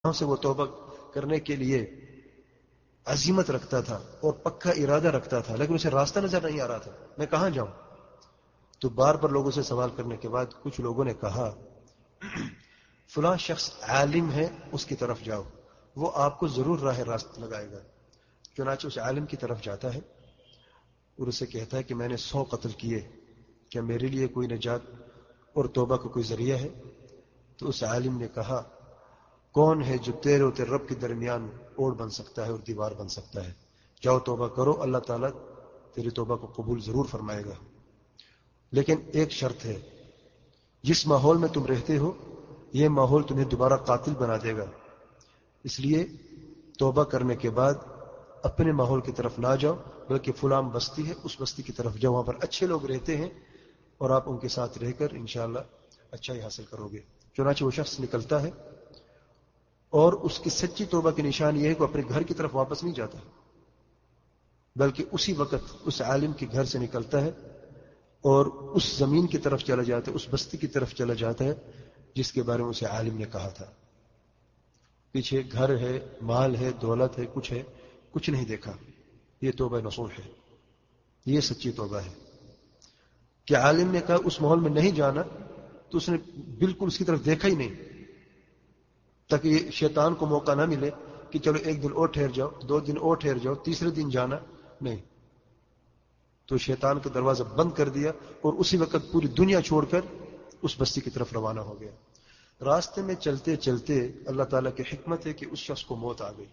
سے وہ توبہ کرنے کے لیے عزیمت رکھتا تھا اور پکا ارادہ رکھتا تھا، لیکن اسے راستہ نظر نہیں آ رہا تھا، میں کہاں جاؤں؟ تو بار بار لوگوں سے سوال کرنے کے بعد کچھ لوگوں نے کہا فلاں شخص عالم ہے، اس کی طرف جاؤ، وہ آپ کو ضرور راہ راست لگائے گا۔ چنانچہ اس عالم کی طرف جاتا ہے اور اسے کہتا ہے کہ میں نے 100 قتل کیے، کیا میرے لیے کوئی نجات اور توبہ کا کوئی ذریعہ ہے؟ تو اس عالم نے کہا کون ہے جو تیرے اور تیرے رب کے درمیان اوڑ بن سکتا ہے اور دیوار بن سکتا ہے؟ جاؤ توبہ کرو، اللہ تعالیٰ تیری توبہ کو قبول ضرور فرمائے گا، لیکن ایک شرط ہے، جس ماحول میں تم رہتے ہو یہ ماحول تمہیں دوبارہ قاتل بنا دے گا، اس لیے توبہ کرنے کے بعد اپنے ماحول کی طرف نہ جاؤ، بلکہ فلاں بستی ہے اس بستی کی طرف جاؤ، وہاں پر اچھے لوگ رہتے ہیں اور آپ ان کے ساتھ رہ کر انشاءاللہ اچھائی حاصل کرو گے۔ چنانچہ وہ شخص نکلتا ہے اور اس کی سچی توبہ کی نشان یہ ہے کہ اپنے گھر کی طرف واپس نہیں جاتا، بلکہ اسی وقت اس عالم کے گھر سے نکلتا ہے اور اس زمین کی طرف چلا جاتا ہے، اس بستی کی طرف چلا جاتا ہے جس کے بارے میں اسے عالم نے کہا تھا۔ پیچھے گھر ہے، مال ہے، دولت ہے، کچھ نہیں دیکھا، یہ توبہ نصوح ہے، یہ سچی توبہ ہے۔ کہ عالم نے کہا اس ماحول میں نہیں جانا تو اس نے بالکل اس کی طرف دیکھا ہی نہیں، تاکہ یہ شیطان کو موقع نہ ملے کہ چلو ایک دن اور ٹھہر جاؤ، 2 دن اور ٹھہر جاؤ، تیسرے دن جانا نہیں۔ تو شیطان کا دروازہ بند کر دیا اور اسی وقت پوری دنیا چھوڑ کر اس بستی کی طرف روانہ ہو گیا۔ راستے میں چلتے چلتے اللہ تعالیٰ کی حکمت ہے کہ اس شخص کو موت آ گئی۔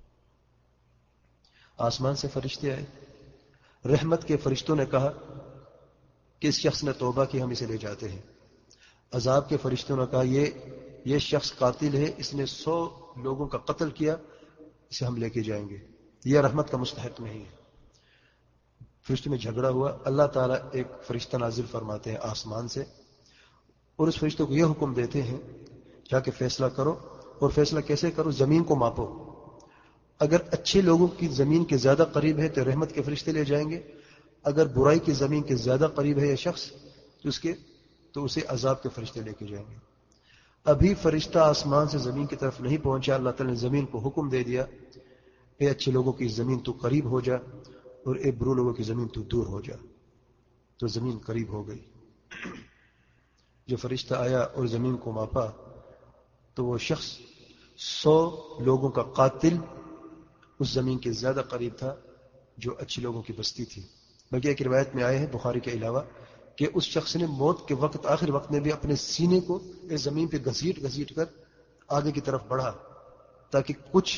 آسمان سے فرشتے آئے، رحمت کے فرشتوں نے کہا کہ اس شخص نے توبہ کی، ہم اسے لے جاتے ہیں۔ عذاب کے فرشتوں نے کہا یہ شخص قاتل ہے، اس نے 100 لوگوں کا قتل کیا، اسے ہم لے کے جائیں گے، یہ رحمت کا مستحق نہیں ہے۔ فرشتوں میں جھگڑا ہوا، اللہ تعالیٰ ایک فرشتہ نازل فرماتے ہیں آسمان سے، اور اس فرشتوں کو یہ حکم دیتے ہیں جا کے فیصلہ کرو، اور فیصلہ کیسے کرو؟ زمین کو ماپو، اگر اچھے لوگوں کی زمین کے زیادہ قریب ہے تو رحمت کے فرشتے لے جائیں گے، اگر برائی کی زمین کے زیادہ قریب ہے یہ شخص تو اسے عذاب کے فرشتے لے کے جائیں گے۔ ابھی فرشتہ آسمان سے زمین کی طرف نہیں پہنچا، اللہ تعالیٰ نے زمین کو حکم دے دیا اے اچھے لوگوں کی زمین تو قریب ہو جا اور اے برو لوگوں کی زمین تو دور ہو جا۔ تو زمین قریب ہو گئی۔ جو فرشتہ آیا اور زمین کو ماپا تو وہ شخص 100 لوگوں کا قاتل اس زمین کے زیادہ قریب تھا جو اچھے لوگوں کی بستی تھی۔ بلکہ ایک روایت میں آئے ہیں بخاری کے علاوہ کہ اس شخص نے موت کے وقت، آخر وقت میں بھی اپنے سینے کو اس زمین پہ گھسیٹ کر آگے کی طرف بڑھا تاکہ کچھ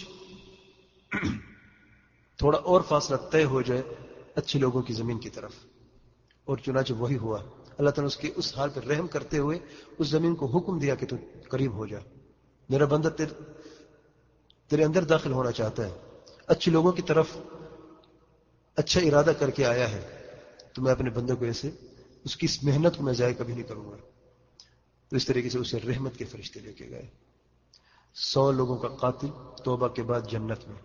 تھوڑا اور فاصلہ طے ہو جائے اچھے لوگوں کی زمین کی طرف، اور چنانچہ وہی ہوا۔ اللہ تعالیٰ نے اس کے اس حال پر رحم کرتے ہوئے اس زمین کو حکم دیا کہ تو قریب ہو جا، میرا بندہ تیرے اندر داخل ہونا چاہتا ہے، اچھے لوگوں کی طرف اچھا ارادہ کر کے آیا ہے، تو میں اپنے بندے کو ایسے اس کی اس محنت کو میں ضائع کبھی نہیں کروں گا۔ تو اس طریقے سے اسے رحمت کے فرشتے لے کے گئے۔ 100 لوگوں کا قاتل توبہ کے بعد جنت میں۔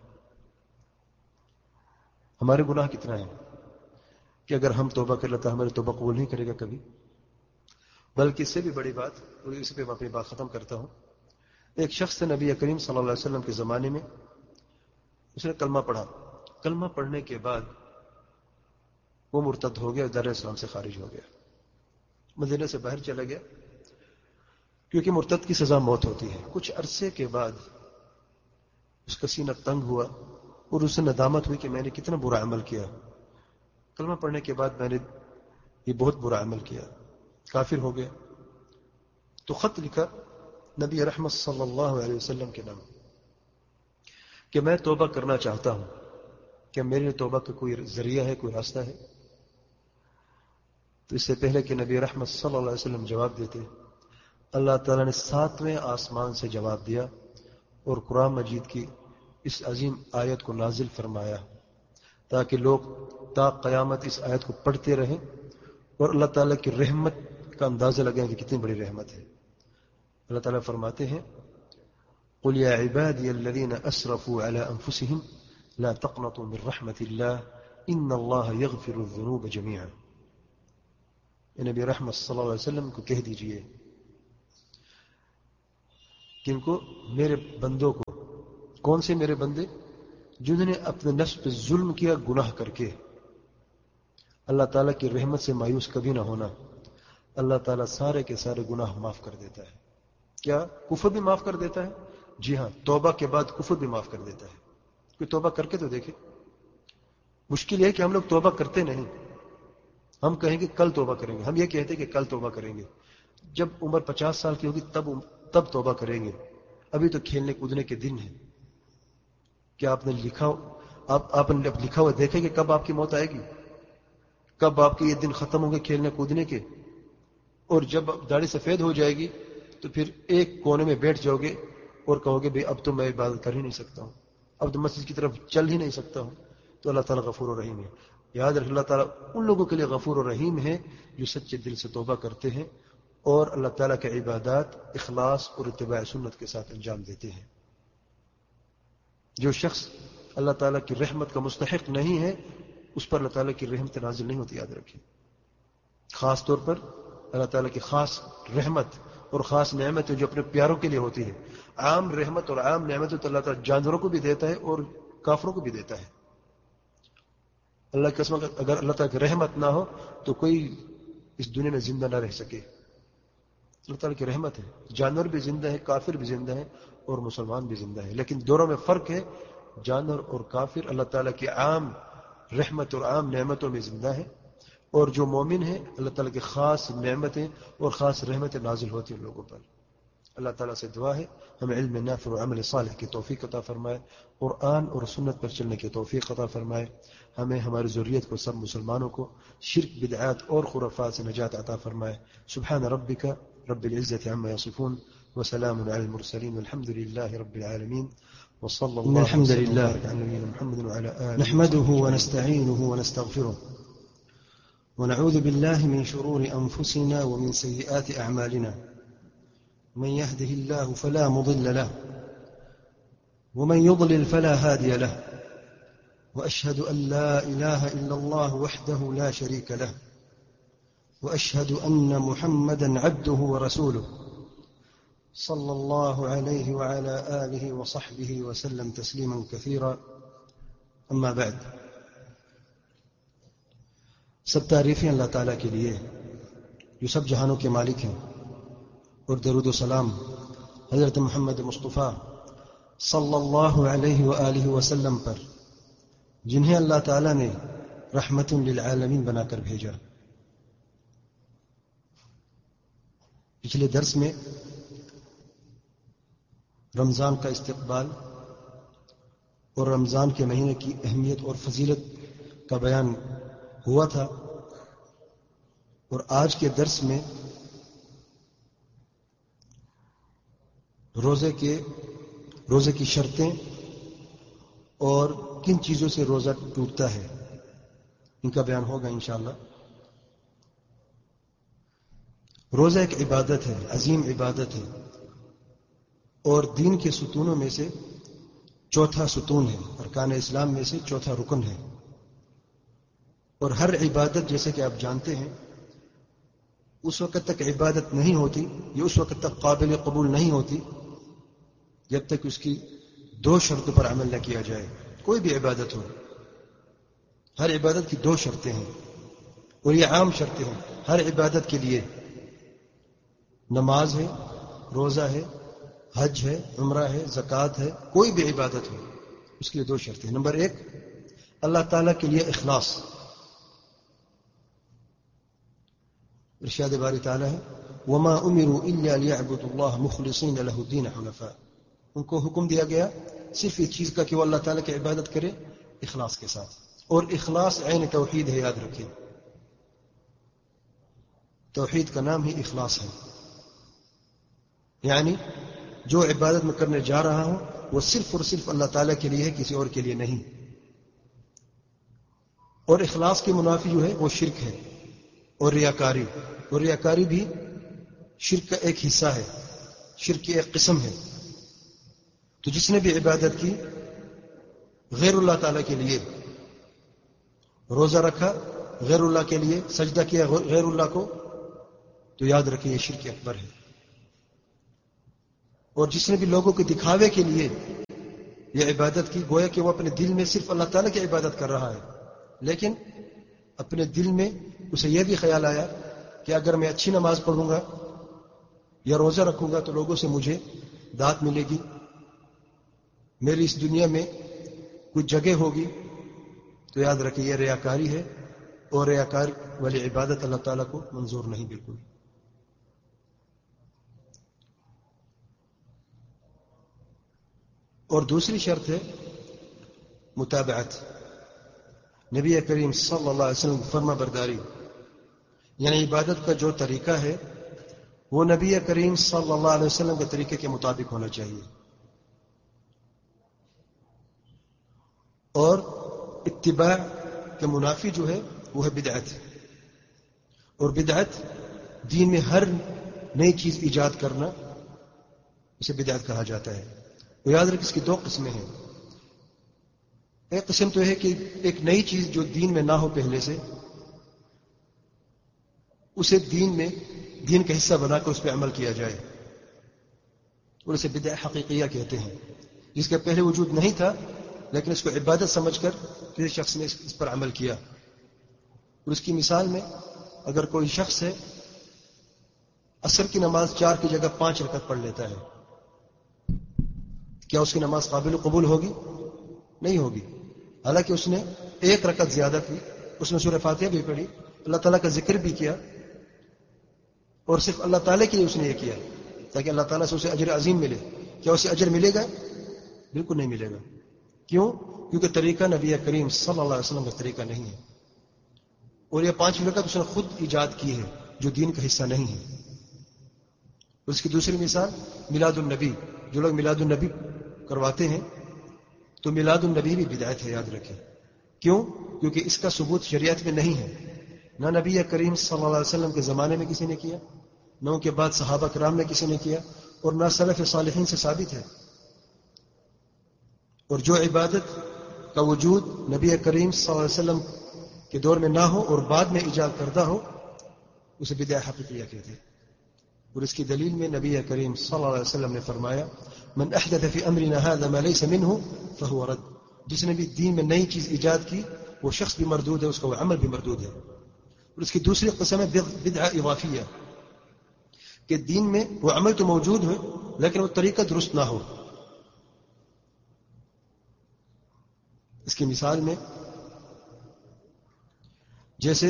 ہمارے گناہ کتنا ہے کہ اگر ہم توبہ کر لیتا ہماری توبہ قبول نہیں کرے گا کبھی۔ بلکہ اس سے بھی بڑی بات، اور اس پہ میں اپنی بات ختم کرتا ہوں، ایک شخص نبی کریم صلی اللہ علیہ وسلم کے زمانے میں، اس نے کلمہ پڑھا، کلمہ پڑھنے کے بعد وہ مرتد ہو گیا، دار اسلام سے خارج ہو گیا، مدینہ سے باہر چلا گیا، کیونکہ مرتد کی سزا موت ہوتی ہے۔ کچھ عرصے کے بعد اس کا سینہ تنگ ہوا اور اسے ندامت ہوئی کہ میں نے کتنا برا عمل کیا، کلمہ پڑھنے کے بعد میں نے یہ بہت برا عمل کیا، کافر ہو گیا۔ تو خط لکھا نبی رحمت صلی اللہ علیہ وسلم کے نام کہ میں توبہ کرنا چاہتا ہوں، کہ میرے لیے توبہ کا کوئی ذریعہ ہے، کوئی راستہ ہے؟ تو اس سے پہلے کہ نبی رحمت صلی اللہ علیہ وسلم جواب دیتے، اللہ تعالیٰ نے 7ویں آسمان سے جواب دیا اور قرآن مجید کی اس عظیم آیت کو نازل فرمایا تاکہ لوگ تا قیامت اس آیت کو پڑھتے رہیں اور اللہ تعالیٰ کی رحمت کا اندازہ لگائیں کہ کتنی بڑی رحمت ہے۔ اللہ تعالیٰ فرماتے ہیں قل یا عبادی الذین اسرفوا علی انفسهم لا تقنطوا من رحمت اللہ ان اللہ یغفر الذنوب جميعا۔ نبی رحمت صلی اللہ علیہ وسلم کو کہہ دیجئے کن کو؟ میرے بندوں کو. کون سے میرے بندے؟ جنہوں نے اپنے نفس پہ ظلم کیا گناہ کر کے. اللہ تعالیٰ کی رحمت سے مایوس کبھی نہ ہونا. اللہ تعالیٰ سارے کے سارے گناہ معاف کر دیتا ہے. کیا کفر بھی معاف کر دیتا ہے؟ جی ہاں، توبہ کے بعد کفر بھی معاف کر دیتا ہے. کوئی توبہ کر کے تو دیکھے. مشکل یہ ہے کہ ہم لوگ توبہ کرتے نہیں. ہم کہیں گے کل توبہ کریں گے. ہم یہ کہتے ہیں کہ کل توبہ کریں گے. جب عمر 50 سال کی ہوگی تب توبہ کریں گے. ابھی تو کھیلنے کودنے کے دن ہیں. کیا آپ نے لکھا ہوا دیکھیں کہ کب آپ کی موت آئے گی؟ کب آپ کے یہ دن ختم ہوں گے کھیلنے کودنے کے؟ اور جب داڑھی سفید ہو جائے گی تو پھر ایک کونے میں بیٹھ جاؤ گے اور کہو گے اب تو میں عبادت کر ہی نہیں سکتا ہوں، اب تو مسجد کی طرف چل ہی نہیں سکتا ہوں. تو اللہ تعالیٰ غفور و رحیم ہے. یاد رکھ، اللہ تعالیٰ ان لوگوں کے لیے غفور و رحیم ہے جو سچے دل سے توبہ کرتے ہیں اور اللہ تعالیٰ کے عبادات اخلاص اور اتباع سنت کے ساتھ انجام دیتے ہیں. جو شخص اللہ تعالیٰ کی رحمت کا مستحق نہیں ہے اس پر اللہ تعالیٰ کی رحمت نازل نہیں ہوتی. یاد رکھیں، خاص طور پر اللہ تعالیٰ کی خاص رحمت اور خاص نعمت جو اپنے پیاروں کے لیے ہوتی ہے. عام رحمت اور عام نعمت تو اللہ تعالیٰ جانوروں کو بھی دیتا ہے اور کافروں کو بھی دیتا ہے. اللہ کی قسم، اگر اللہ تعالیٰ کی رحمت نہ ہو تو کوئی اس دنیا میں زندہ نہ رہ سکے. اللہ تعالیٰ کی رحمت ہے. جانور بھی زندہ ہے، کافر بھی زندہ ہے اور مسلمان بھی زندہ ہے. لیکن دونوں میں فرق ہے. جانور اور کافر اللہ تعالیٰ کی عام رحمت اور عام نعمتوں میں زندہ ہے، اور جو مومن ہے اللہ تعالیٰ کی خاص نعمتیں اور خاص رحمتیں نازل ہوتی ہیں لوگوں پر. اللہ تعالیٰ سے دعا ہے ہمیں علم نافع اور عمل صالح کی توفیق عطا فرمائے، قرآن اور سنت پر چلنے کی توفیق عطا فرمائے. ہمیں ہماری ذریت کو، سب مسلمانوں کو شرک، بدعات اور خرافات سے نجات عطا فرمائے. سبحان ربک رب العزة عما يصفون وسلام على المرسلين والحمد لله رب العالمين وصلى الله الحمد وسلم لله وبارك على نبينا محمد وعلى آله نحمده ونستعينه ونستغفره ونعوذ بالله من شرور أنفسنا ومن سيئات أعمالنا. من يهده الله فلا مضل له ومن يضلل فلا هادي له، وأشهد أن لا إله إلا الله وحده لا شريك له، وأشهد أن محمدا عبده ورسوله صلى الله عليه وعلى آله وصحبه وسلم تسليما كثيرا. أما بعد، سب تعریفیں اللہ تعالیٰ کے لیے جو سب جہانوں کے مالک ہیں، اور درود و سلام حضرت محمد مصطفیٰ صلی اللہ علیہ وآلہ وسلم پر، جنہیں اللہ تعالیٰ نے رحمت للعالمین بنا کر بھیجا. پچھلے درس میں رمضان کا استقبال اور رمضان کے مہینے کی اہمیت اور فضیلت کا بیان ہوا تھا، اور آج کے درس میں روزے کی شرطیں اور کن چیزوں سے روزہ ٹوٹتا ہے ان کا بیان ہوگا انشاءاللہ. روزہ ایک عبادت ہے، عظیم عبادت ہے، اور دین کے ستونوں میں سے چوتھا ستون ہے، ارکان اسلام میں سے چوتھا رکن ہے. اور ہر عبادت، جیسے کہ آپ جانتے ہیں، اس وقت تک عبادت نہیں ہوتی، یہ اس وقت تک قابل قبول نہیں ہوتی جب تک اس کی دو شرطوں پر عمل نہ کیا جائے. کوئی بھی عبادت ہو، ہر عبادت کی دو شرطیں ہیں، اور یہ عام شرطیں ہیں ہر عبادت کے لیے. نماز ہے، روزہ ہے، حج ہے، عمرہ ہے، زکوٰۃ ہے، کوئی بھی عبادت ہو اس کے لیے دو شرطیں. نمبر ایک، اللہ تعالیٰ کے لیے اخلاص. ارشاد باری تعالیٰ ہے وَمَا أُمِرُوا إِلَّا لِيَعْبُدُوا اللَّهَ مُخْلِصِينَ لَهُ الدِّينَ حُنَفَاءَ. ان کو حکم دیا گیا صرف ایک چیز کا کہ وہ اللہ تعالیٰ کی عبادت کرے اخلاص کے ساتھ، اور اخلاص عین توحید ہے. یاد رکھیں، توحید کا نام ہی اخلاص ہے. یعنی جو عبادت میں کرنے جا رہا ہوں وہ صرف اور صرف اللہ تعالیٰ کے لیے ہے، کسی اور کے لیے نہیں. اور اخلاص کے منافی جو ہے وہ شرک ہے اور ریاکاری. اور ریاکاری بھی شرک کا ایک حصہ ہے، شرک کی ایک قسم ہے. تو جس نے بھی عبادت کی غیر اللہ تعالیٰ کے لیے، روزہ رکھا غیر اللہ کے لیے، سجدہ کیا غیر اللہ کو، تو یاد رکھیں یہ شرک اکبر ہے. اور جس نے بھی لوگوں کے دکھاوے کے لیے یہ عبادت کی، گویا کہ وہ اپنے دل میں صرف اللہ تعالیٰ کی عبادت کر رہا ہے، لیکن اپنے دل میں اسے یہ بھی خیال آیا کہ اگر میں اچھی نماز پڑھوں گا یا روزہ رکھوں گا تو لوگوں سے مجھے داد ملے گی، میری اس دنیا میں کچھ جگہ ہوگی. تو یاد رکھیے یہ ریاکاری ہے، اور ریاکار والی عبادت اللہ تعالیٰ کو منظور نہیں بالکل. اور دوسری شرط ہے متابعت، نبی کریم صلی اللہ علیہ وسلم فرما برداری. یعنی عبادت کا جو طریقہ ہے وہ نبی کریم صلی اللہ علیہ وسلم کے طریقے کے مطابق ہونا چاہیے. اور اتباع کے منافی جو ہے وہ ہے بدعت. اور بدعت دین میں ہر نئی چیز ایجاد کرنا، اسے بدعت کہا جاتا ہے. تو یاد رکھ اس کی دو قسمیں ہیں. ایک قسم تو ہے کہ ایک نئی چیز جو دین میں نہ ہو پہلے سے، اسے دین کا حصہ بنا کر اس پہ عمل کیا جائے، اور اسے بدعت حقیقیہ کہتے ہیں. جس کا پہلے وجود نہیں تھا لیکن اس کو عبادت سمجھ کر کسی شخص نے اس پر عمل کیا. اور اس کی مثال میں اگر کوئی شخص ہے عصر کی نماز 4 کی جگہ 5 رکعت پڑھ لیتا ہے، کیا اس کی نماز قابل قبول ہوگی؟ نہیں ہوگی. حالانکہ اس نے 1 رکعت زیادہ کی، اس نے سورہ فاتحہ بھی پڑھی، اللہ تعالیٰ کا ذکر بھی کیا، اور صرف اللہ تعالیٰ کے لیے اس نے یہ کیا تاکہ اللہ تعالیٰ سے اسے اجر عظیم ملے. کیا اسے اجر ملے گا؟ بالکل نہیں ملے گا. کیوں؟ کیونکہ طریقہ نبی کریم صلی اللہ علیہ وسلم کا طریقہ نہیں ہے، اور یہ 5 رکعت اس نے خود ایجاد کی ہے جو دین کا حصہ نہیں ہے. اس کی دوسری مثال میلاد النبی. جو لوگ میلاد النبی کرواتے ہیں تو میلاد النبی بھی بدعت ہے، یاد رکھیں. کیوں؟ کیونکہ اس کا ثبوت شریعت میں نہیں ہے. نہ نبی کریم صلی اللہ علیہ وسلم کے زمانے میں کسی نے کیا، نہ ان کے بعد صحابہ کرام نے کسی نے کیا، اور نہ سلف صالحین سے ثابت ہے. اور جو عبادت کا وجود نبی کریم صلی اللہ علیہ وسلم کے دور میں نہ ہو اور بعد میں ایجاد کردہ ہو، اسے بدعت حقیقیہ کہتے ہیں. اور اس کی دلیل میں نبی کریم صلی اللہ علیہ وسلم نے فرمایا من احدث فی امرنا هذا ما ليس منه فهو رد. جس نے بھی دین میں نئی چیز ایجاد کی وہ شخص بھی مردود ہے، اس کا وہ عمل بھی مردود ہے. اور اس کی دوسری قسم ہے بدعہ اضافیہ، کہ دین میں وہ عمل تو موجود ہے لیکن وہ طریقہ درست نہ ہو. اس کی مثال میں جیسے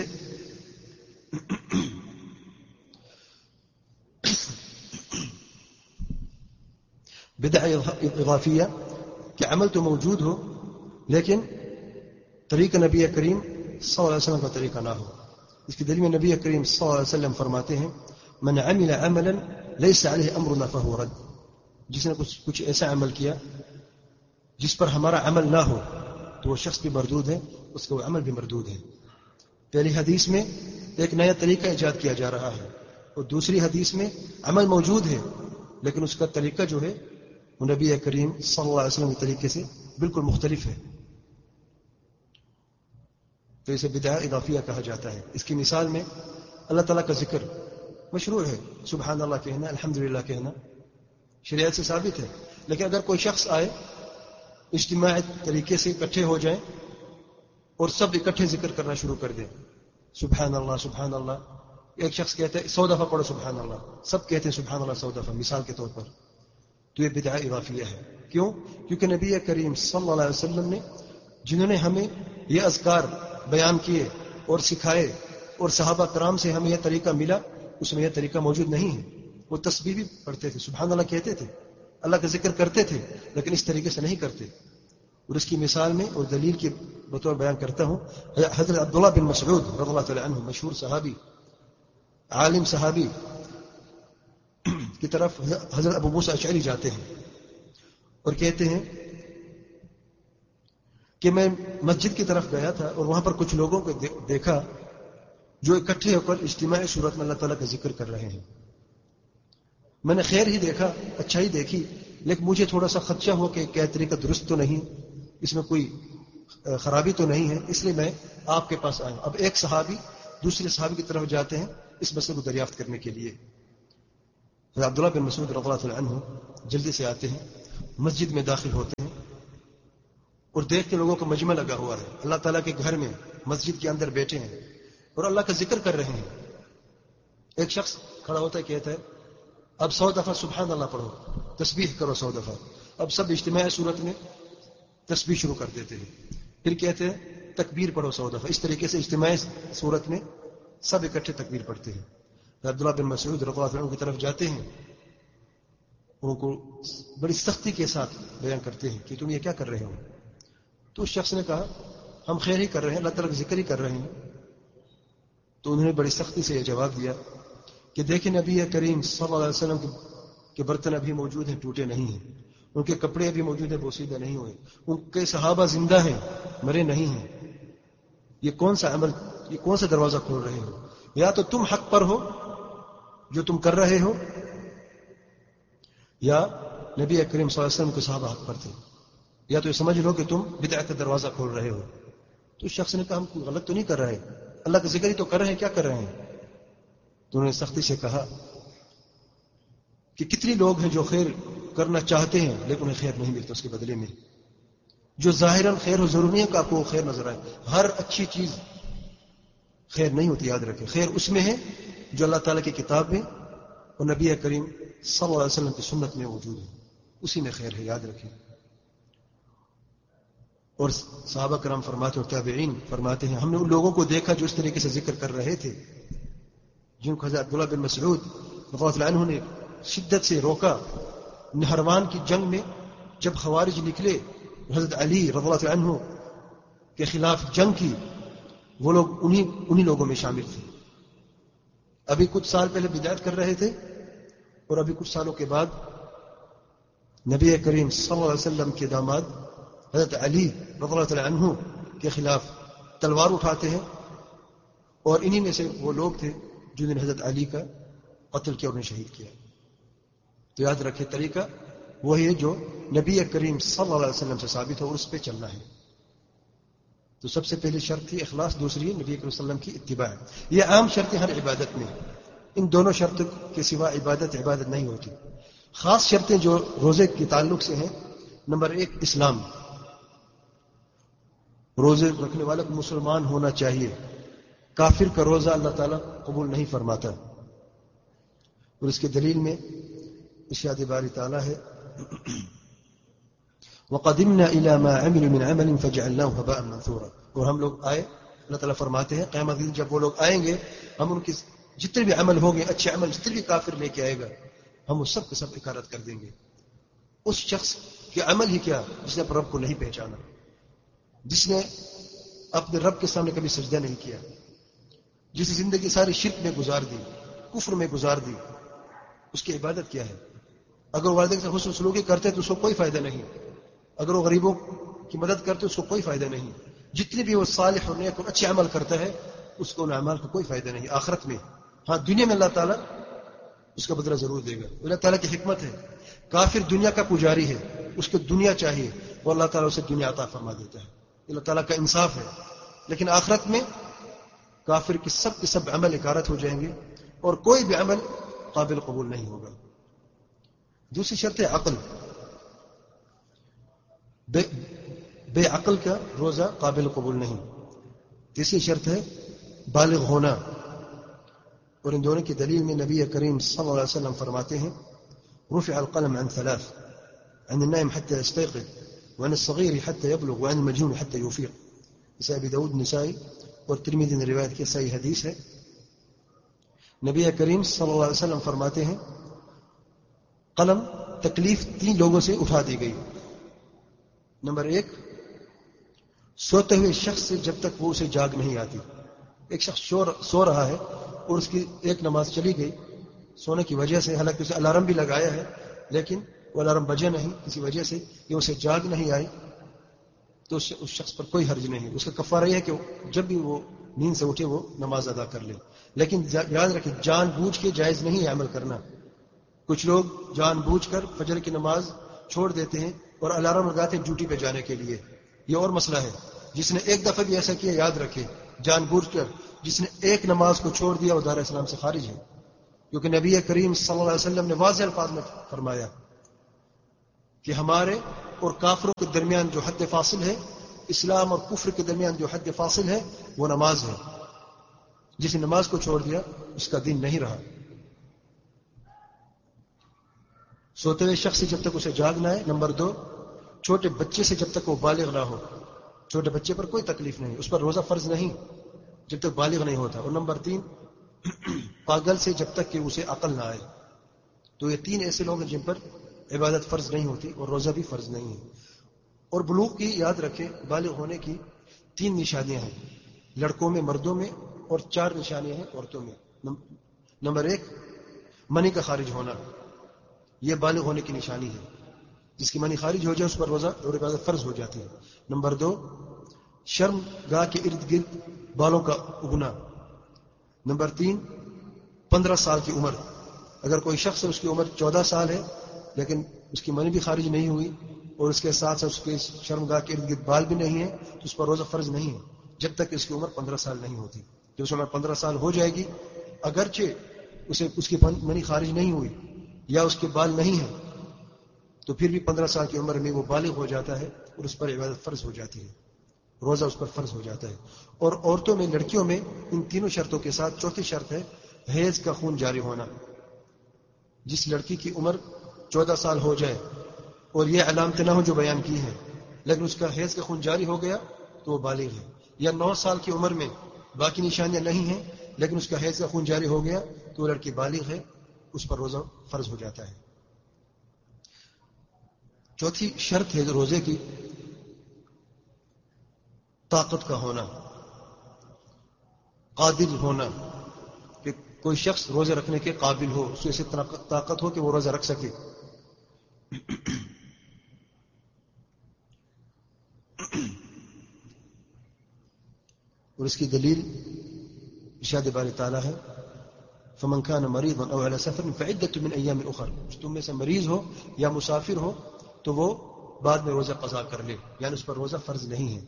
بدعہ اضافیہ کہ عمل تو موجود ہو لیکن طریقہ نبی کریم صلی اللہ علیہ وسلم کا طریقہ نہ ہو. اس کی دلیل میں نبی کریم صلی اللہ علیہ وسلم فرماتے ہیں من عمل عملا ليس عليه امرنا فهو رد. جس نے کچھ ایسا عمل کیا جس پر ہمارا عمل نہ ہو تو وہ شخص بھی مردود ہے، اس کا وہ عمل بھی مردود ہے. پہلی حدیث میں ایک نیا طریقہ ایجاد کیا جا رہا ہے، اور دوسری حدیث میں عمل موجود ہے لیکن اس کا طریقہ جو ہے وہ نبی کریم صلی اللہ علیہ وسلم کے طریقے سے بالکل مختلف ہے. تو اسے بدعہ اضافیہ کہا جاتا ہے. اس کی مثال میں اللہ تعالیٰ کا ذکر مشروع ہے، سبحان اللہ کہنا، الحمدللہ کہنا شریعت سے ثابت ہے. لیکن اگر کوئی شخص آئے اجتماعی طریقے سے اکٹھے ہو جائیں اور سب اکٹھے ذکر کرنا شروع کر دیں، سبحان اللہ سبحان اللہ، ایک شخص کہتا ہے 100 دفعہ پڑھو سبحان اللہ، سب کہتے ہیں سبحان اللہ 100 دفعہ مثال کے طور پر، تو یہ بدعہ اضافیہ ہے. کیوں؟ کیونکہ نبی کریم صلی اللہ علیہ وسلم نے جنہوں نے ہمیں یہ اذکار بیان کیے اور سکھائے اور صحابہ کرام سے ہمیں یہ طریقہ ملا، اس میں یہ طریقہ موجود نہیں ہے. وہ تسبیح بھی پڑھتے تھے، سبحان اللہ کہتے تھے، اللہ کا ذکر کرتے تھے، لیکن اس طریقے سے نہیں کرتے. اور اس کی مثال میں اور دلیل کے بطور بیان کرتا ہوں حضرت عبداللہ بن مسعود رضی اللہ تعالی عنہ، مشہور صحابی، عالم صحابی کی طرف حضرت ابو موسیٰ اشعری جاتے ہیں اور کہتے ہیں کہ میں مسجد کی طرف گیا تھا اور وہاں پر کچھ لوگوں کو دیکھا جو اکٹھے ہو کر اجتماعی صورت میں اللہ تعالیٰ کا ذکر کر رہے ہیں. میں نے خیر ہی دیکھا، اچھائی دیکھی، لیکن مجھے تھوڑا سا خدشہ ہو کہ کیا طریقہ درست تو نہیں، اس میں کوئی خرابی تو نہیں ہے، اس لیے میں آپ کے پاس آیا. اب ایک صحابی دوسرے صحابی کی طرف جاتے ہیں اس مسئلے کو دریافت کرنے کے لیے. عبداللہ بن مسعود رضی اللہ عنہ جلدی سے آتے ہیں، مسجد میں داخل ہوتے ہیں اور دیکھتے لوگوں کا مجمع لگا ہوا ہے، اللہ تعالیٰ کے گھر میں مسجد کے اندر بیٹھے ہیں اور اللہ کا ذکر کر رہے ہیں. ایک شخص کھڑا ہوتا ہے، کہتا ہے اب 100 دفعہ سبحان اللہ پڑھو، تسبیح کرو 100 دفعہ. اب سب اجتماعی صورت میں تسبیح شروع کر دیتے ہیں. پھر کہتے ہیں تکبیر پڑھو 100 دفعہ. اس طریقے سے اجتماعی صورت میں سب اکٹھے تکبیر پڑھتے ہیں. عبداللہ بن مسعود رضی اللہ عنہ کی طرف جاتے ہیں، ان کو بڑی سختی کے ساتھ بیان کرتے ہیں کہ تم یہ کیا کر رہے ہو. تو اس شخص نے کہا ہم خیر ہی کر رہے ہیں، اللہ تعالیٰ کا ذکر ہی کر رہے ہیں. تو انہوں نے بڑی سختی سے یہ جواب دیا کہ دیکھیں نبی کریم صلی اللہ علیہ وسلم کے برتن ابھی موجود ہیں، ٹوٹے نہیں ہیں. ان کے کپڑے ابھی موجود ہیں، بوسیدہ نہیں ہوئے. ان کے صحابہ زندہ ہیں، مرے نہیں ہیں. یہ کون سا عمل، یہ کون سا دروازہ کھول رہے ہو؟ یا تو تم حق پر ہو جو تم کر رہے ہو، یا نبی کریم صلی اللہ علیہ وسلم کے صحابہ حق پر تھے، یا تو یہ سمجھ لو کہ تم بدعت کا دروازہ کھول رہے ہو. تو اس شخص نے کہا ہم کوئی غلط تو نہیں کر رہے، اللہ کا ذکر ہی تو کر رہے ہیں، کیا کر رہے ہیں؟ تو انہوں نے سختی سے کہا کہ کتنی لوگ ہیں جو خیر کرنا چاہتے ہیں لیکن انہیں خیر نہیں ملتا اس کے بدلے میں. جو ظاہراً خیر ہو، ضروری ہے کہ آپ کو خیر نظر آئے. ہر اچھی چیز خیر نہیں ہوتی، یاد رکھیں. خیر اس میں ہے جو اللہ تعالیٰ کی کتاب میں اور نبی کریم صلی اللہ علیہ وسلم کی سنت میں موجود ہے، اسی میں خیر ہے، یاد رکھیں. اور صحابہ کرام فرماتے اور تابعین فرماتے ہیں ہم نے ان لوگوں کو دیکھا جو اس طریقے سے ذکر کر رہے تھے، جن کو حضرت عبداللہ بن مسعود رضی اللہ عنہ نے شدت سے روکا. نہروان کی جنگ میں جب خوارج نکلے، حضرت علی رضی اللہ عنہ کے خلاف جنگ کی، وہ لوگ انہی لوگوں میں شامل تھے. ابھی کچھ سال پہلے بدعت کر رہے تھے اور ابھی کچھ سالوں کے بعد نبی کریم صلی اللہ علیہ وسلم کے داماد حضرت علی رضی اللہ عنہ کے خلاف تلوار اٹھاتے ہیں. اور انہی میں سے وہ لوگ تھے جنہوں نے حضرت علی کا قتل کیا اور انہیں شہید کیا. تو یاد رکھے طریقہ وہی ہے جو نبی کریم صلی اللہ علیہ وسلم سے ثابت ہو اور اس پہ چلنا ہے. تو سب سے پہلی شرط تھی اخلاص، دوسری ہے نبی کریم صلی اللہ علیہ وسلم کی اتباع. یہ عام شرطیں ہر عبادت میں، ان دونوں شرطوں کے سوا عبادت نہیں ہوتی. خاص شرطیں جو روزے کے تعلق سے ہیں، نمبر 1 اسلام. روزے رکھنے والا کو مسلمان ہونا چاہیے. کافر کا روزہ اللہ تعالیٰ قبول نہیں فرماتا. اور اس کے دلیل میں ارشاد باری تعالیٰ ہے وَقَدِمْنَا إِلَى مَا عَمِلُوا مِنْ عَمَلٍ فَجَعَلْنَاهُ هَبَاءً مَنْثُورًا. اور ہم لوگ آئے، اللہ تعالیٰ فرماتے ہیں قیامت دن جب وہ لوگ آئیں گے، ہم ان کے جتنے بھی عمل ہوں گے، اچھے عمل جتنے بھی کافر لے کے آئے گا، ہم وہ سب کے سب اکارت کر دیں گے. اس شخص کے عمل ہی کیا جس نے اپنے رب کو نہیں پہچانا، جس نے اپنے رب کے سامنے کبھی سجدہ نہیں کیا، جس نے زندگی ساری شرک میں گزار دی، کفر میں گزار دی. اس کی عبادت کیا ہے؟ اگر وہ والدین سے حسن سلوکی کرتے تو اس کو کوئی فائدہ نہیں، اگر وہ غریبوں کی مدد کرتے اس کو کوئی فائدہ نہیں. جتنے بھی وہ صالح اور نیک اور اچھے عمل کرتا ہے اس کو ان اعمال کا کوئی فائدہ نہیں آخرت میں. ہاں دنیا میں اللہ تعالیٰ اس کا بدلہ ضرور دے گا. اللہ تعالیٰ کی حکمت ہے. کافر دنیا کا پجاری ہے، اس کو دنیا چاہیے اور اللہ تعالیٰ اسے دنیا عطا فرما دیتا ہے. اللہ تعالیٰ کا انصاف ہے. لیکن آخرت میں کافر کے سب عمل اکارت ہو جائیں گے اور کوئی بھی عمل قابل قبول نہیں ہوگا. دوسری شرط ہے عقل. بے عقل کا روزہ قابل قبول نہیں. تیسری شرط ہے بالغ ہونا. اور ان دونوں کی دلیل میں نبی کریم صلی اللہ علیہ وسلم فرماتے ہیں رفع القلم عن 3: عن النائم حتى يستيقظ، وعن الصغير حتى يبلغ، وعن المجنون حتى يفيق. اسے ابی داؤد، نسائی اور ترمذی نے روایت کی، صحیح حدیث ہے. نبی کریم صلی اللہ علیہ وسلم فرماتے ہیں قلم تکلیف 3 لوگوں سے اٹھا دی گئی. نمبر 1 سوتے ہوئے شخص سے جب تک وہ اسے جاگ نہیں آتی. ایک شخص سو رہا ہے اور اس کی ایک نماز چلی گئی سونے کی وجہ سے، حالانکہ اسے الارم بھی لگایا ہے لیکن وہ الارم بجے نہیں کسی وجہ سے کہ اسے جاگ نہیں آئی، تو اس شخص پر کوئی حرج نہیں. اس کا کفارہ یہ ہے کہ جب بھی وہ نیند سے اٹھے وہ نماز ادا کر لے. لیکن یاد رکھیں جان بوجھ کے جائز نہیں ہے عمل کرنا. کچھ لوگ جان بوجھ کر فجر کی نماز چھوڑ دیتے ہیں اور الارم لگاتے ہیں ڈیوٹی پہ جانے کے لیے. یہ اور مسئلہ ہے. جس نے ایک دفعہ بھی ایسا کیا یاد رکھے جان بوجھ کر، جس نے ایک نماز کو چھوڑ دیا وہ دار اسلام سے خارج ہے. کیونکہ نبی کریم صلی اللہ علیہ وسلم نے واضح الفاظ میں فرمایا کہ ہمارے اور کافروں کے درمیان جو حد فاصل ہے، اسلام اور کفر کے درمیان جو حد فاصل ہے وہ نماز ہے. جس نے نماز کو چھوڑ دیا اس کا دین نہیں رہا. سوتے ہوئے شخص سے جب تک اسے جاگنا ہے. نمبر 2، چھوٹے بچے سے جب تک وہ بالغ نہ ہو، چھوٹے بچے پر کوئی تکلیف نہیں، اس پر روزہ فرض نہیں جب تک بالغ نہیں ہوتا. اور نمبر 3، پاگل سے جب تک کہ اسے عقل نہ آئے. تو یہ 3 ایسے لوگ ہیں جن پر عبادت فرض نہیں ہوتی اور روزہ بھی فرض نہیں ہے. اور بلوغ کی یاد رکھیں، بالغ ہونے کی 3 نشانیاں ہیں، لڑکوں میں، مردوں میں، اور 4 نشانیاں ہیں عورتوں میں. نمبر 1، منی کا خارج ہونا، یہ بالغ ہونے کی نشانی ہے. جس کی منی خارج ہو جائے اس پر روزہ اور عبادت فرض ہو جاتی ہے. نمبر 2، شرم گاہ کے ارد گرد بالوں کا اگنا. نمبر 3، 15 سال کی عمر. اگر کوئی شخص ہے اس کی عمر 14 سال ہے لیکن اس کی منی بھی خارج نہیں ہوئی اور اس کے ساتھ ساتھ اس کے شرم گاہ کے ارد گرد بال بھی نہیں ہے تو اس پر روزہ فرض نہیں ہے جب تک اس کی عمر 15 سال نہیں ہوتی. جب اس عمر 15 سال ہو جائے گی، اگرچہ اس کی منی خارج نہیں ہوئی یا اس کے بال نہیں ہیں، تو پھر بھی 15 سال کی عمر میں وہ بالغ ہو جاتا ہے اور اس پر عبادت فرض ہو جاتی ہے، روزہ اس پر فرض ہو جاتا ہے. اور عورتوں میں، لڑکیوں میں ان 3 شرطوں کے ساتھ 4تھی شرط ہے حیض کا خون جاری ہونا. جس لڑکی کی عمر 14 سال ہو جائے اور یہ علامتیں نہ ہوں جو بیان کی ہیں لیکن اس کا حیض کا خون جاری ہو گیا تو وہ بالغ ہے. یا 9 سال کی عمر میں باقی نشانیاں نہیں ہیں لیکن اس کا حیض کا خون جاری ہو گیا تو وہ لڑکی بالغ ہے، اس پر روزہ فرض ہو جاتا ہے. 4تھی شرط ہے روزے کی طاقت کا ہونا، قادر ہونا، کہ کوئی شخص روزے رکھنے کے قابل ہو، اس کو ایسی طاقت ہو کہ وہ روزہ رکھ سکے. اور اس کی دلیل ارشاد باری تعالیٰ ہے فمن كان مريضا او على سفر فعدة من ايام اخر. تم میں سے مریض ہو یا مسافر ہو تو وہ بعد میں روزہ قضا کر لے، یعنی اس پر روزہ فرض نہیں ہے.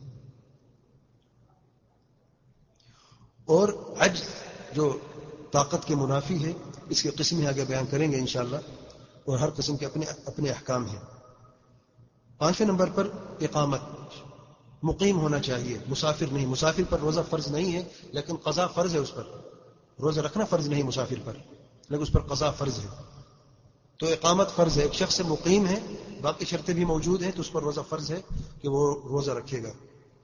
اور عجز جو طاقت کے منافی ہے، اس کی قسمیں آگے بیان کریں گے انشاءاللہ، اور ہر قسم کے اپنے احکام ہیں. 5ویں نمبر پر اقامت، مقیم ہونا چاہیے، مسافر نہیں. مسافر پر روزہ فرض نہیں ہے لیکن قضا فرض ہے. اس پر روزہ رکھنا فرض نہیں مسافر پر، لیکن اس پر قضا فرض ہے. تو اقامت فرض ہے. ایک شخص مقیم ہے، باقی شرطیں بھی موجود ہیں، تو اس پر روزہ فرض ہے کہ وہ روزہ رکھے گا.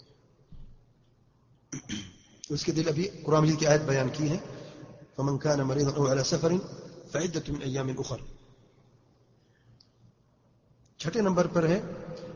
اس کے دل ابھی قرآن مجید کی آیت بیان کی ہے فمن كان مريضا او على سفر فعدة من ايام اخر. 6 نمبر پر ہے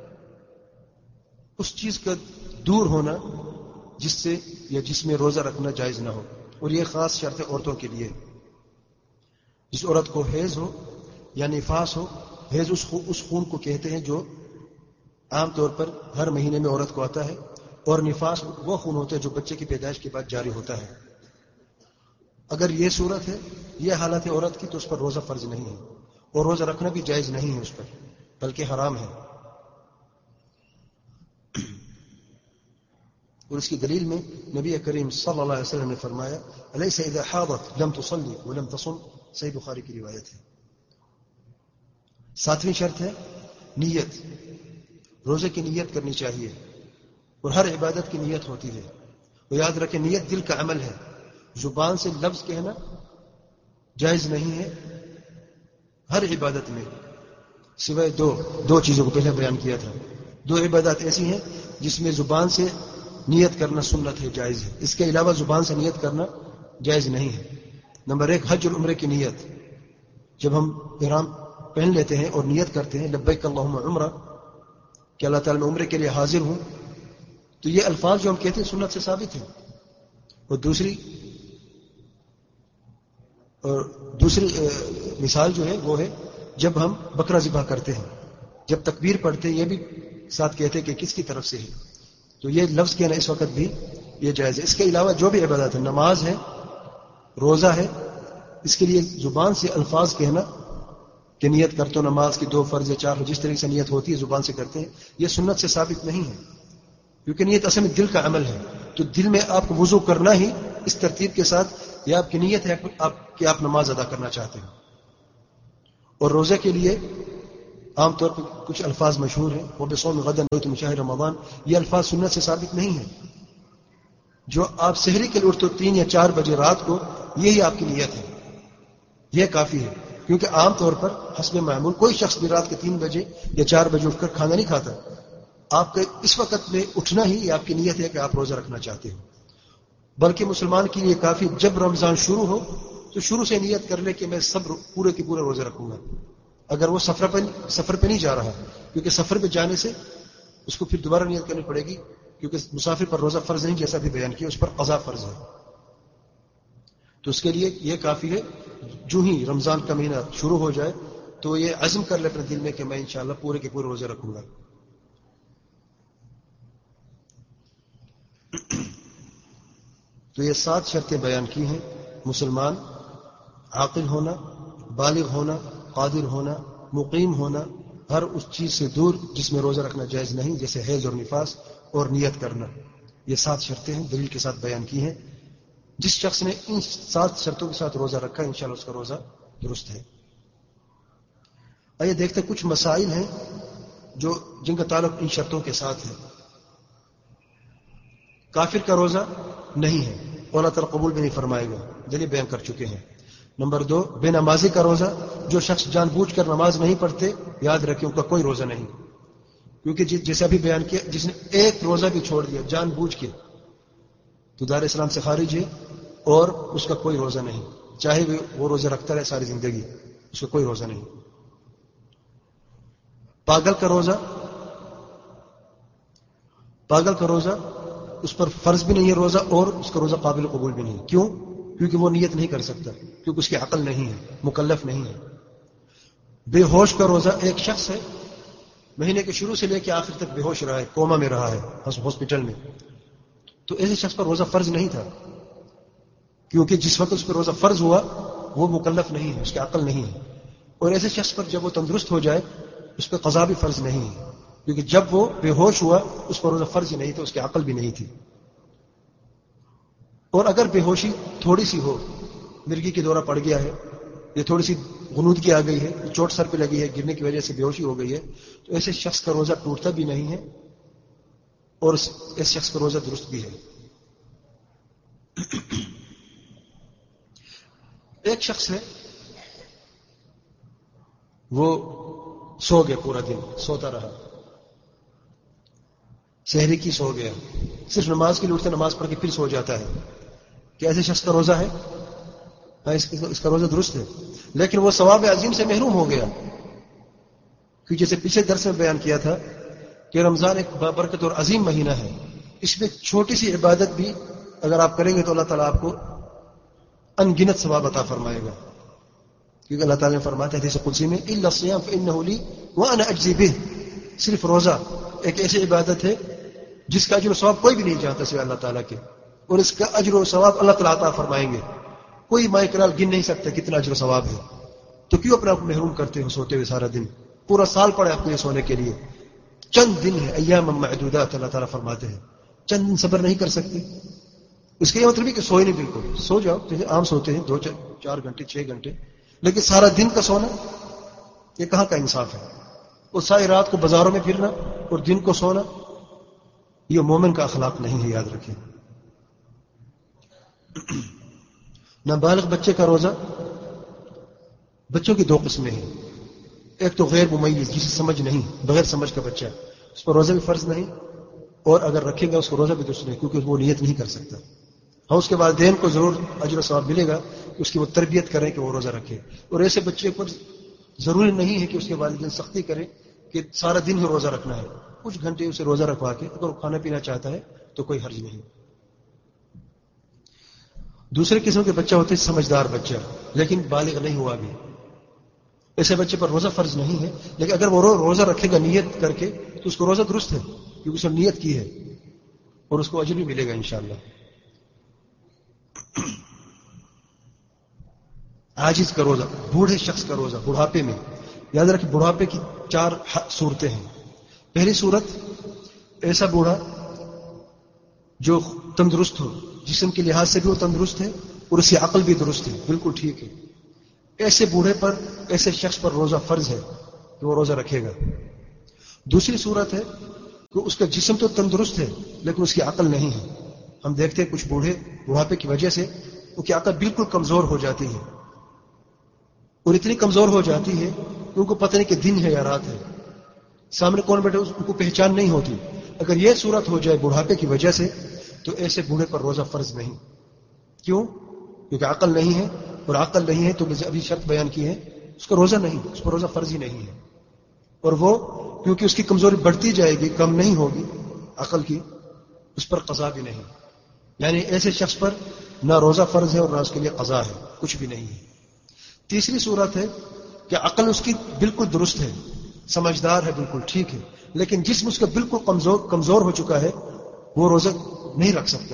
اس چیز کا دور ہونا جس سے یا جس میں روزہ رکھنا جائز نہ ہو، اور یہ خاص شرط ہے عورتوں کے لیے. جس عورت کو حیض ہو یا نفاس ہو، حیض اس خون کو کہتے ہیں جو عام طور پر ہر مہینے میں عورت کو آتا ہے، اور نفاس وہ خون ہوتا ہے جو بچے کی پیدائش کے بعد جاری ہوتا ہے. اگر یہ صورت ہے، یہ حالت ہے عورت کی، تو اس پر روزہ فرض نہیں ہے اور روزہ رکھنا بھی جائز نہیں ہے اس پر، بلکہ حرام ہے. اور اس کی دلیل میں نبی کریم صلی اللہ علیہ وسلم نے فرمایا الیس اذا حاضت لم تصلی ولم تصم. صحیح بخاری کی روایت ہے. 7ویں شرط ہے نیت. روزے کی نیت کرنی چاہیے، اور ہر عبادت کی نیت ہوتی ہے. وہ یاد رکھیں نیت دل کا عمل ہے، زبان سے لفظ کہنا جائز نہیں ہے ہر عبادت میں، سوائے دو چیزوں کو پہلے بیان کیا تھا. 2 عبادات ایسی ہیں جس میں زبان سے نیت کرنا سنت ہے، جائز ہے. اس کے علاوہ زبان سے نیت کرنا جائز نہیں ہے. نمبر 1 حج اور عمرے کی نیت. جب ہم احرام پہن لیتے ہیں اور نیت کرتے ہیں لبیک اللہم عمرہ کہ اللہ تعالیٰ میں عمرے کے لیے حاضر ہوں، تو یہ الفاظ جو ہم کہتے ہیں سنت سے ثابت ہیں. اور دوسری مثال جو ہے وہ ہے جب ہم بکرا ذبح کرتے ہیں، جب تکبیر پڑھتے ہیں یہ بھی ساتھ کہتے ہیں کہ کس کی طرف سے ہے، تو یہ لفظ کہنا اس وقت بھی یہ جائز ہے. اس کے علاوہ جو بھی عبادت ہے، نماز ہے، روزہ ہے، اس کے لیے زبان سے الفاظ کہنا کہ نیت کرتے ہو نماز کی 2 فرض یا 4 جس طریقے سے نیت ہوتی ہے زبان سے کرتے ہیں، یہ سنت سے ثابت نہیں ہے، کیونکہ نیت اصل میں دل کا عمل ہے. تو دل میں آپ کو وضو کرنا ہی اس ترتیب کے ساتھ یہ آپ کی نیت ہے کہ آپ نماز ادا کرنا چاہتے ہیں. اور روزے کے لیے عام طور پر کچھ الفاظ مشہور ہیں. وہ بصوم غدا نویت من شہر رمضان، یہ الفاظ سنت سے ثابت نہیں ہیں. جو آپ سحری کے لیے اٹھتے 3 یا 4 بجے رات کو، یہی آپ کی نیت ہے، یہ کافی ہے. کیونکہ عام طور پر حسب معمول کوئی شخص بھی رات کے 3 بجے یا 4 بجے اٹھ کر کھانا نہیں کھاتا. آپ کا اس وقت میں اٹھنا ہی یہ آپ کی نیت ہے کہ آپ روزہ رکھنا چاہتے ہیں. بلکہ مسلمان کے لیے کافی جب رمضان شروع ہو تو شروع سے نیت کر لے کہ میں سب پورے کے پورے روزے رکھوں گا، اگر وہ سفر پہ نہیں جا رہا. کیونکہ سفر پہ جانے سے اس کو پھر دوبارہ نیت کرنی پڑے گی، کیونکہ مسافر پر روزہ فرض نہیں، جیسا بھی بیان کیا، اس پر قضا فرض ہے. تو اس کے لیے یہ کافی ہے، جو ہی رمضان کا مہینہ شروع ہو جائے تو یہ عزم کر لے اپنے دل میں کہ میں انشاءاللہ پورے کے پورے روزے رکھوں گا. تو یہ 7 شرطیں بیان کی ہیں. مسلمان، عاقل ہونا، بالغ ہونا، قادر ہونا، مقیم ہونا، ہر اس چیز سے دور جس میں روزہ رکھنا جائز نہیں، جیسے حیض اور نفاس، اور نیت کرنا. یہ 7 شرطیں ہیں، دلیل کے ساتھ بیان کی ہیں. جس شخص نے ان 7 شرطوں کے ساتھ روزہ رکھا انشاءاللہ اس کا روزہ درست ہے. آئیے دیکھتے کچھ مسائل ہیں جن کا تعلق ان شرطوں کے ساتھ ہے. کافر کا روزہ نہیں ہے، اللہ تعالیٰ قبول بھی نہیں فرمائے گا، دلیل بیان کر چکے ہیں. نمبر 2، بے نمازی کا روزہ. جو شخص جان بوجھ کر نماز نہیں پڑھتے، یاد رکھیں ان کا کوئی روزہ نہیں. کیونکہ جیسے ابھی بیان کیا، جس نے ایک روزہ بھی چھوڑ دیا جان بوجھ کے تو دار اسلام سے خارج ہے اور اس کا کوئی روزہ نہیں، چاہے وہ روزہ رکھتا رہے ساری زندگی، اس کا کوئی روزہ نہیں. پاگل کا روزہ اس پر فرض بھی نہیں ہے روزہ، اور اس کا روزہ قابل قبول بھی نہیں. کیوں؟ کیونکہ وہ نیت نہیں کر سکتا، کیونکہ اس کی عقل نہیں ہے، مکلف نہیں ہے. بے ہوش کا روزہ، ایک شخص ہے مہینے کے شروع سے لے کے آخر تک بے ہوش رہا ہے، کوما میں رہا ہے ہاسپٹل میں، تو ایسے شخص پر روزہ فرض نہیں تھا. کیونکہ جس وقت اس پر روزہ فرض ہوا وہ مکلف نہیں ہے، اس کی عقل نہیں ہے. اور ایسے شخص پر جب وہ تندرست ہو جائے اس پہ قضا بھی فرض نہیں ہے، کیونکہ جب وہ بے ہوش ہوا اس پر روزہ فرض ہی نہیں تھا، اس کی عقل بھی نہیں تھی. اور اگر بے ہوشی تھوڑی سی ہو، مرگی کی دورہ پڑ گیا ہے، یہ تھوڑی سی غنودگی آ گئی ہے، چوٹ سر پہ لگی ہے، گرنے کی وجہ سے بے ہوشی ہو گئی ہے، تو ایسے شخص کا روزہ ٹوٹتا بھی نہیں ہے اور اس شخص کا روزہ درست بھی ہے. ایک شخص ہے وہ سو گیا، پورا دن سوتا رہا، سحری کی سو گیا، صرف نماز کے لیے اٹھتا نماز پڑھ کے پھر سو جاتا ہے. کیا ایسے شخص کا روزہ ہے؟ اس کا روزہ درست ہے، لیکن وہ ثواب عظیم سے محروم ہو گیا. کیونکہ جیسے پچھلے درس میں بیان کیا تھا کہ رمضان ایک بابرکت اور عظیم مہینہ ہے، اس میں چھوٹی سی عبادت بھی اگر آپ کریں گے تو اللہ تعالیٰ آپ کو ان گنت ثواب عطا فرمائے گا. کیونکہ اللہ تعالیٰ نے فرمایا حدیث قدسی میں الا الصيام فانه لي وانا اجزي به، صرف روزہ ایک ایسی عبادت ہے جس کا اجر و ثواب کوئی بھی نہیں جانتا سوائے اللہ تعالیٰ کے، اور اس کا اجر و ثواب اللہ تعالیٰ عطا فرمائیں گے. کوئی مائکرال گن نہیں سکتا کتنا اجر و ثواب ہے. تو کیوں اپنے آپ کو محروم کرتے ہو سوتے ہوئے سارا دن؟ پورا سال پڑے آپ کو یہ سونے کے لیے، چند دن ہے، ایام معدودات اللہ تعالیٰ فرماتے ہیں، چند دن صبر نہیں کر سکتے. اس کا یہ مطلب ہے کہ سوئے نہیں، بالکل سو جاؤ جیسے عام سوتے ہیں 2-4 گھنٹے 6 گھنٹے، لیکن سارا دن کا سونا یہ کہاں کا انصاف ہے؟ اور ساری رات کو بازاروں میں پھرنا اور دن کو سونا، یہ مومن کا اخلاق نہیں ہے، یاد رکھیں. نابالغ بچے کا روزہ، بچوں کی 2 قسمیں ہیں. ایک تو غیر ممیز، جسے سمجھ نہیں، بغیر سمجھ کا بچہ، اس پر روزہ بھی فرض نہیں، اور اگر رکھے گا اس کو روزہ بھی درست نہیں، کیونکہ وہ نیت نہیں کر سکتا. ہاں اس کے والدین کو ضرور اجر و ثواب ملے گا کہ اس کی وہ تربیت کریں کہ وہ روزہ رکھے. اور ایسے بچے پر ضروری نہیں ہے کہ اس کے والدین سختی کریں کہ سارا دن ہی روزہ رکھنا ہے، کچھ گھنٹے اسے روزہ رکھوا کے اگر وہ کھانا پینا چاہتا ہے تو کوئی حرج نہیں. دوسرے قسم کے بچہ ہوتے ہیں سمجھدار بچہ، لیکن بالغ نہیں ہوا بھی، ایسے بچے پر روزہ فرض نہیں ہے، لیکن اگر وہ روزہ رکھے گا نیت کر کے تو اس کو روزہ درست ہے، کیونکہ اس نے نیت کی ہے اور اس کو اجر بھی ملے گا انشاءاللہ. عاجز کا روزہ، بوڑھے شخص کا روزہ، بڑھاپے میں، یاد رکھیں بڑھاپے کی 4 صورتیں ہیں. پہلی صورت، ایسا بوڑھا جو تندرست ہو، جسم کے لحاظ سے بھی وہ تندرست ہے اور اس کی عقل بھی درست ہے، بالکل ٹھیک ہے، ایسے بوڑھے پر، ایسے شخص پر روزہ فرض ہے کہ وہ روزہ رکھے گا۔ دوسری صورت ہے کہ اس کا جسم تو تندرست ہے لیکن اس کی عقل نہیں ہے۔ ہم دیکھتے ہیں کچھ بوڑھے بڑھاپے کی وجہ سے ان کی عقل بالکل کمزور ہو جاتی ہے، اور اتنی کمزور ہو جاتی ہے کہ ان کو پتہ نہیں کہ دن ہے یا رات ہے، سامنے کون بیٹھے ان کو پہچان نہیں ہوتی۔ اگر یہ صورت ہو جائے بڑھاپے کی وجہ سے تو ایسے بوڑھے پر روزہ فرض نہیں۔ کیوں؟ کیونکہ عقل نہیں ہے، اور عقل نہیں ہے تو ابھی شرط بیان کی ہے، اس کا روزہ نہیں، اس پر روزہ فرض ہی نہیں ہے۔ اور وہ کیونکہ اس کی کمزوری بڑھتی جائے گی، کم نہیں ہوگی عقل کی، اس پر قضا بھی نہیں۔ یعنی ایسے شخص پر نہ روزہ فرض ہے اور نہ اس کے لیے قضا ہے، کچھ بھی نہیں ہے۔ تیسری صورت ہے کہ عقل اس کی بالکل درست ہے، سمجھدار ہے، بالکل ٹھیک ہے، لیکن جسم اس کا بالکل کمزور ہو چکا ہے، وہ روزہ نہیں رکھ سکتا،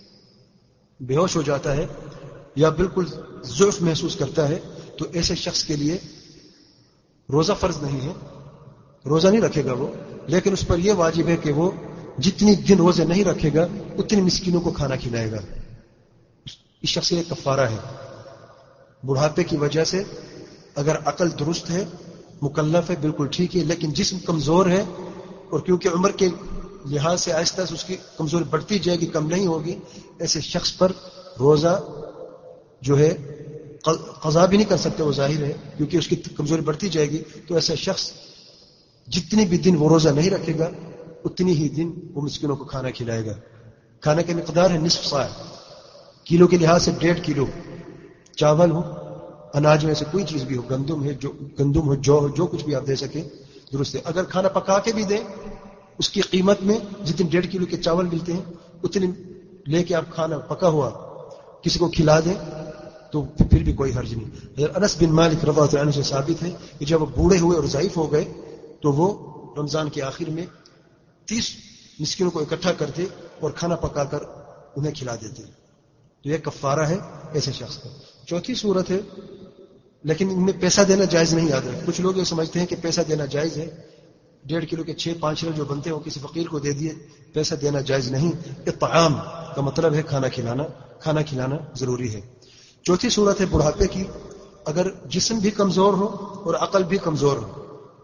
بے ہوش ہو جاتا ہے یا بالکل ضعف محسوس کرتا ہے، تو ایسے شخص کے لیے روزہ فرض نہیں ہے، روزہ نہیں رکھے گا وہ، لیکن اس پر یہ واجب ہے کہ وہ جتنی دن روزے نہیں رکھے گا اتنی مسکینوں کو کھانا کھلائے گا۔ اس شخص کے لیے کفارہ ہے۔ بڑھاپے کی وجہ سے اگر عقل درست ہے، مکلف ہے، بالکل ٹھیک ہے، لیکن جسم کمزور ہے، اور کیونکہ عمر کے لحاظ سے آہستہ سے اس کی کمزوری بڑھتی جائے گی، کم نہیں ہوگی، ایسے شخص پر روزہ جو ہے قضا بھی نہیں کر سکتے، وہ ظاہر ہے، کیونکہ اس کی کمزوری بڑھتی جائے گی۔ تو ایسا شخص جتنی بھی دن وہ روزہ نہیں رکھے گا اتنی ہی دن وہ مسکینوں کو کھانا کھلائے گا۔ کھانے کی مقدار ہے نصف صاع، کلو کے لحاظ سے 1.5 کلو چاول ہو، اناج میں سے کوئی چیز بھی ہو، گندم ہو، جو ہو، جو کچھ بھی آپ دے سکیں درست ہے۔ اگر کھانا پکا کے بھی دیں اس کی قیمت میں جتنے 1.5 کلو کے چاول ملتے ہیں اتنے لے کے آپ کھانا پکا ہوا کسی کو کھلا دیں تو پھر بھی کوئی حرج نہیں۔ انس بن مالک رضی اللہ عنہ سے ثابت ہے کہ جب وہ بوڑھے ہوئے اور ضعیف ہو گئے تو وہ رمضان کے آخر میں 30 مسکینوں کو اکٹھا کرتے اور کھانا پکا کر انہیں کھلا دیتے۔ تو یہ کفارہ ہے ایسے شخص کا۔ چوتھی صورت ہے، لیکن ان میں پیسہ دینا جائز نہیں یاد رکھ۔ کچھ لوگ یہ سمجھتے ہیں کہ پیسہ دینا جائز ہے، 1.5 کلو کے 6-5 جو بنتے ہیں وہ کسی فقیر کو دے دیے، پیسہ دینا جائز نہیں۔ اطعام کا مطلب ہے کھانا کھلانا، کھانا کھلانا ضروری ہے۔ چوتھی صورت ہے بڑھاپے کی، اگر جسم بھی کمزور ہو اور عقل بھی کمزور ہو،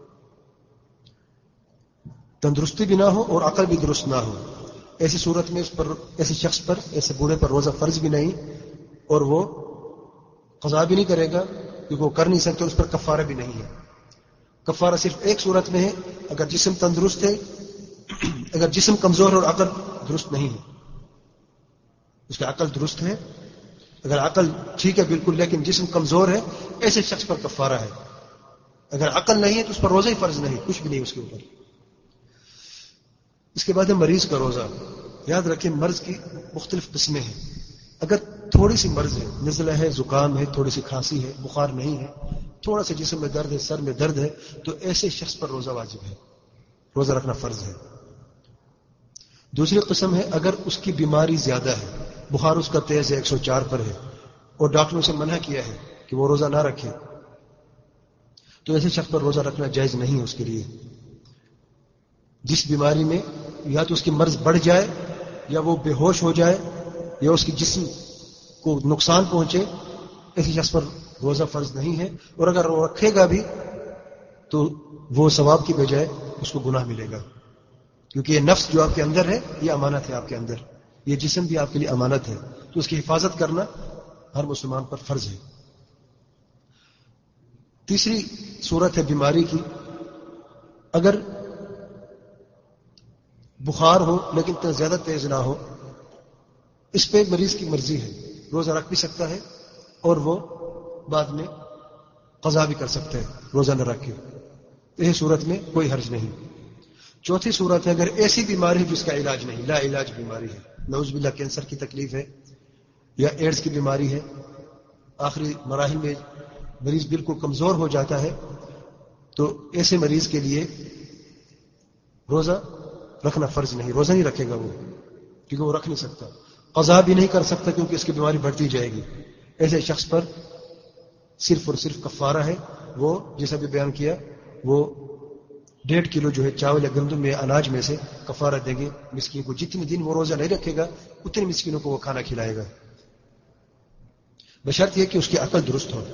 تندرستی بھی نہ ہو اور عقل بھی درست نہ ہو، ایسی صورت میں اس پر، ایسے شخص پر، ایسے بوڑھے پر روزہ فرض بھی نہیں، اور وہ قضا بھی نہیں کرے گا کیونکہ وہ کر نہیں سکتے، اس پر کفارہ بھی نہیں ہے۔ کفارہ صرف ایک صورت میں ہے، اگر جسم تندرست ہے، اگر جسم کمزور ہے اور عقل درست نہیں ہے، اس کا عقل درست ہے، اگر عقل ٹھیک ہے بالکل لیکن جسم کمزور ہے، ایسے شخص پر کفارہ ہے۔ اگر عقل نہیں ہے تو اس پر روزہ ہی فرض نہیں، کچھ بھی نہیں اس کے اوپر۔ اس کے بعد ہے مریض کا روزہ۔ یاد رکھیں مرض کی مختلف قسمیں ہیں۔ اگر تھوڑی سی مرض ہے، نزلہ ہے، زکام ہے، تھوڑی سی کھانسی ہے، بخار نہیں ہے، تھوڑا سا جسم میں درد ہے، سر میں درد ہے، تو ایسے شخص پر روزہ واجب ہے، روزہ رکھنا فرض ہے۔ دوسری قسم ہے اگر اس کی بیماری زیادہ ہے، بخار اس کا تیز ہے، 104 پر ہے، اور ڈاکٹروں سے منع کیا ہے کہ وہ روزہ نہ رکھے، تو ایسے شخص پر روزہ رکھنا جائز نہیں ہے اس کے لیے۔ جس بیماری میں یا تو اس کی مرض بڑھ جائے یا وہ بے ہوش ہو جائے یا اس کی جسم کو نقصان پہنچے، ایسے شخص پر روزہ فرض نہیں ہے، اور اگر وہ رکھے گا بھی تو وہ ثواب کی بجائے اس کو گناہ ملے گا، کیونکہ یہ نفس جو آپ کے اندر ہے یہ امانت ہے آپ کے اندر، یہ جسم بھی آپ کے لیے امانت ہے، تو اس کی حفاظت کرنا ہر مسلمان پر فرض ہے۔ تیسری صورت ہے بیماری کی، اگر بخار ہو لیکن زیادہ تیز نہ ہو، اس پہ مریض کی مرضی ہے، روزہ رکھ بھی سکتا ہے اور وہ بعد میں قضا بھی کر سکتا ہے روزہ نہ رکھ کے، یہ صورت میں کوئی حرج نہیں۔ چوتھی صورت ہے اگر ایسی بیماری ہے جس کا علاج نہیں، لا علاج بیماری ہے، نعوذ باللہ کینسر کی تکلیف ہے یا ایڈز کی بیماری ہے، آخری مراحل میں مریض بالکل کمزور ہو جاتا ہے، تو ایسے مریض کے لیے روزہ رکھنا فرض نہیں، روزہ نہیں رکھے گا وہ، کیونکہ وہ رکھ نہیں سکتا، قضا بھی نہیں کر سکتا کیونکہ اس کی بیماری بڑھتی جائے گی۔ ایسے شخص پر صرف اور صرف کفارہ ہے، وہ جیسا بھی بیان کیا، وہ 1.5 کلو جو ہے چاول یا گندم میں اناج میں سے کفارہ دیں گے مسکین کو، جتنے دن وہ روزہ نہیں رکھے گا اتنے مسکینوں کو وہ کھانا کھلائے گا۔ بشرط یہ کہ اس کی عقل درست ہو.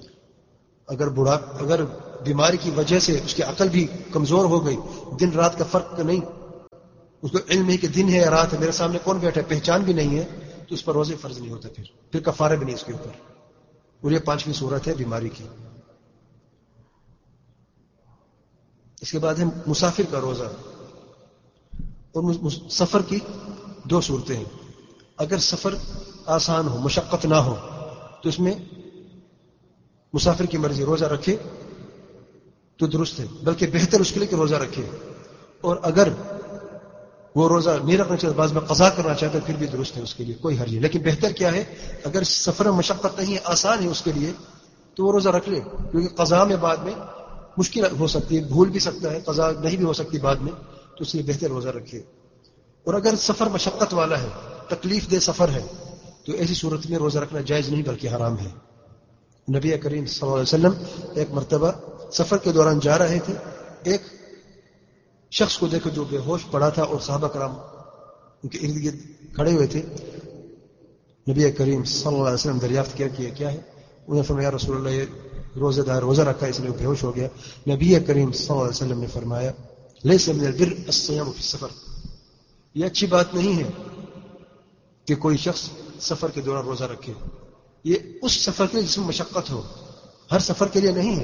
اگر بیماری کی وجہ سے اس کی عقل بھی کمزور ہو گئی، دن رات کا فرق نہیں، اس کو علم ہے کہ دن ہے یا رات ہے، میرے سامنے کون بیٹھا ہے پہچان بھی نہیں ہے، تو اس پر روزے فرض نہیں ہوتا، پھر کفارہ بھی نہیں اس کے اوپر. اور یہ 5ویں صورت ہے بیماری کی. اس کے بعد ہے مسافر کا روزہ. اور سفر کی 2 صورتیں ہیں. اگر سفر آسان ہو، مشقت نہ ہو، تو اس میں مسافر کی مرضی، روزہ رکھے تو درست ہے، بلکہ بہتر اس کے لیے کہ روزہ رکھے. اور اگر وہ روزہ نہیں رکھنا چاہتا، بعض میں قضا کرنا چاہتا ہے، پھر بھی درست ہے، اس کے لیے کوئی حرج نہیں. لیکن بہتر کیا ہے، اگر سفر میں مشقت نہیں ہے، آسان ہے اس کے لیے، تو وہ روزہ رکھ لے، کیونکہ قضا میں بعد میں مشکل ہو سکتی ہے، بھول بھی سکتا ہے، قضا نہیں بھی ہو سکتی بعد میں، تو اس لیے بہتر روزہ رکھے. اور اگر سفر مشقت والا ہے، تکلیف دہ سفر ہے، تو ایسی صورت میں روزہ رکھنا جائز نہیں بلکہ حرام ہے. نبی کریم صلی اللہ علیہ وسلم ایک مرتبہ سفر کے دوران جا رہے تھے، ایک شخص کو دیکھو جو بے ہوش پڑا تھا، اور صحابہ کرام ان کے ارد گرد کھڑے ہوئے تھے. نبی کریم صلی اللہ علیہ وسلم دریافت کیا کہ یہ کیا ہے. انہوں نے فرمایا رسول اللہ یہ روزہ دار روزہ رکھا اس لیے بے ہوش ہو گیا. نبی کریم صلی اللہ علیہ وسلم نے فرمایا لیس من البر الصيام في السفر، یہ اچھی بات نہیں ہے کہ کوئی شخص سفر کے دوران روزہ رکھے. یہ اس سفر کے لیے جس میں مشقت ہو، ہر سفر کے لیے نہیں ہے.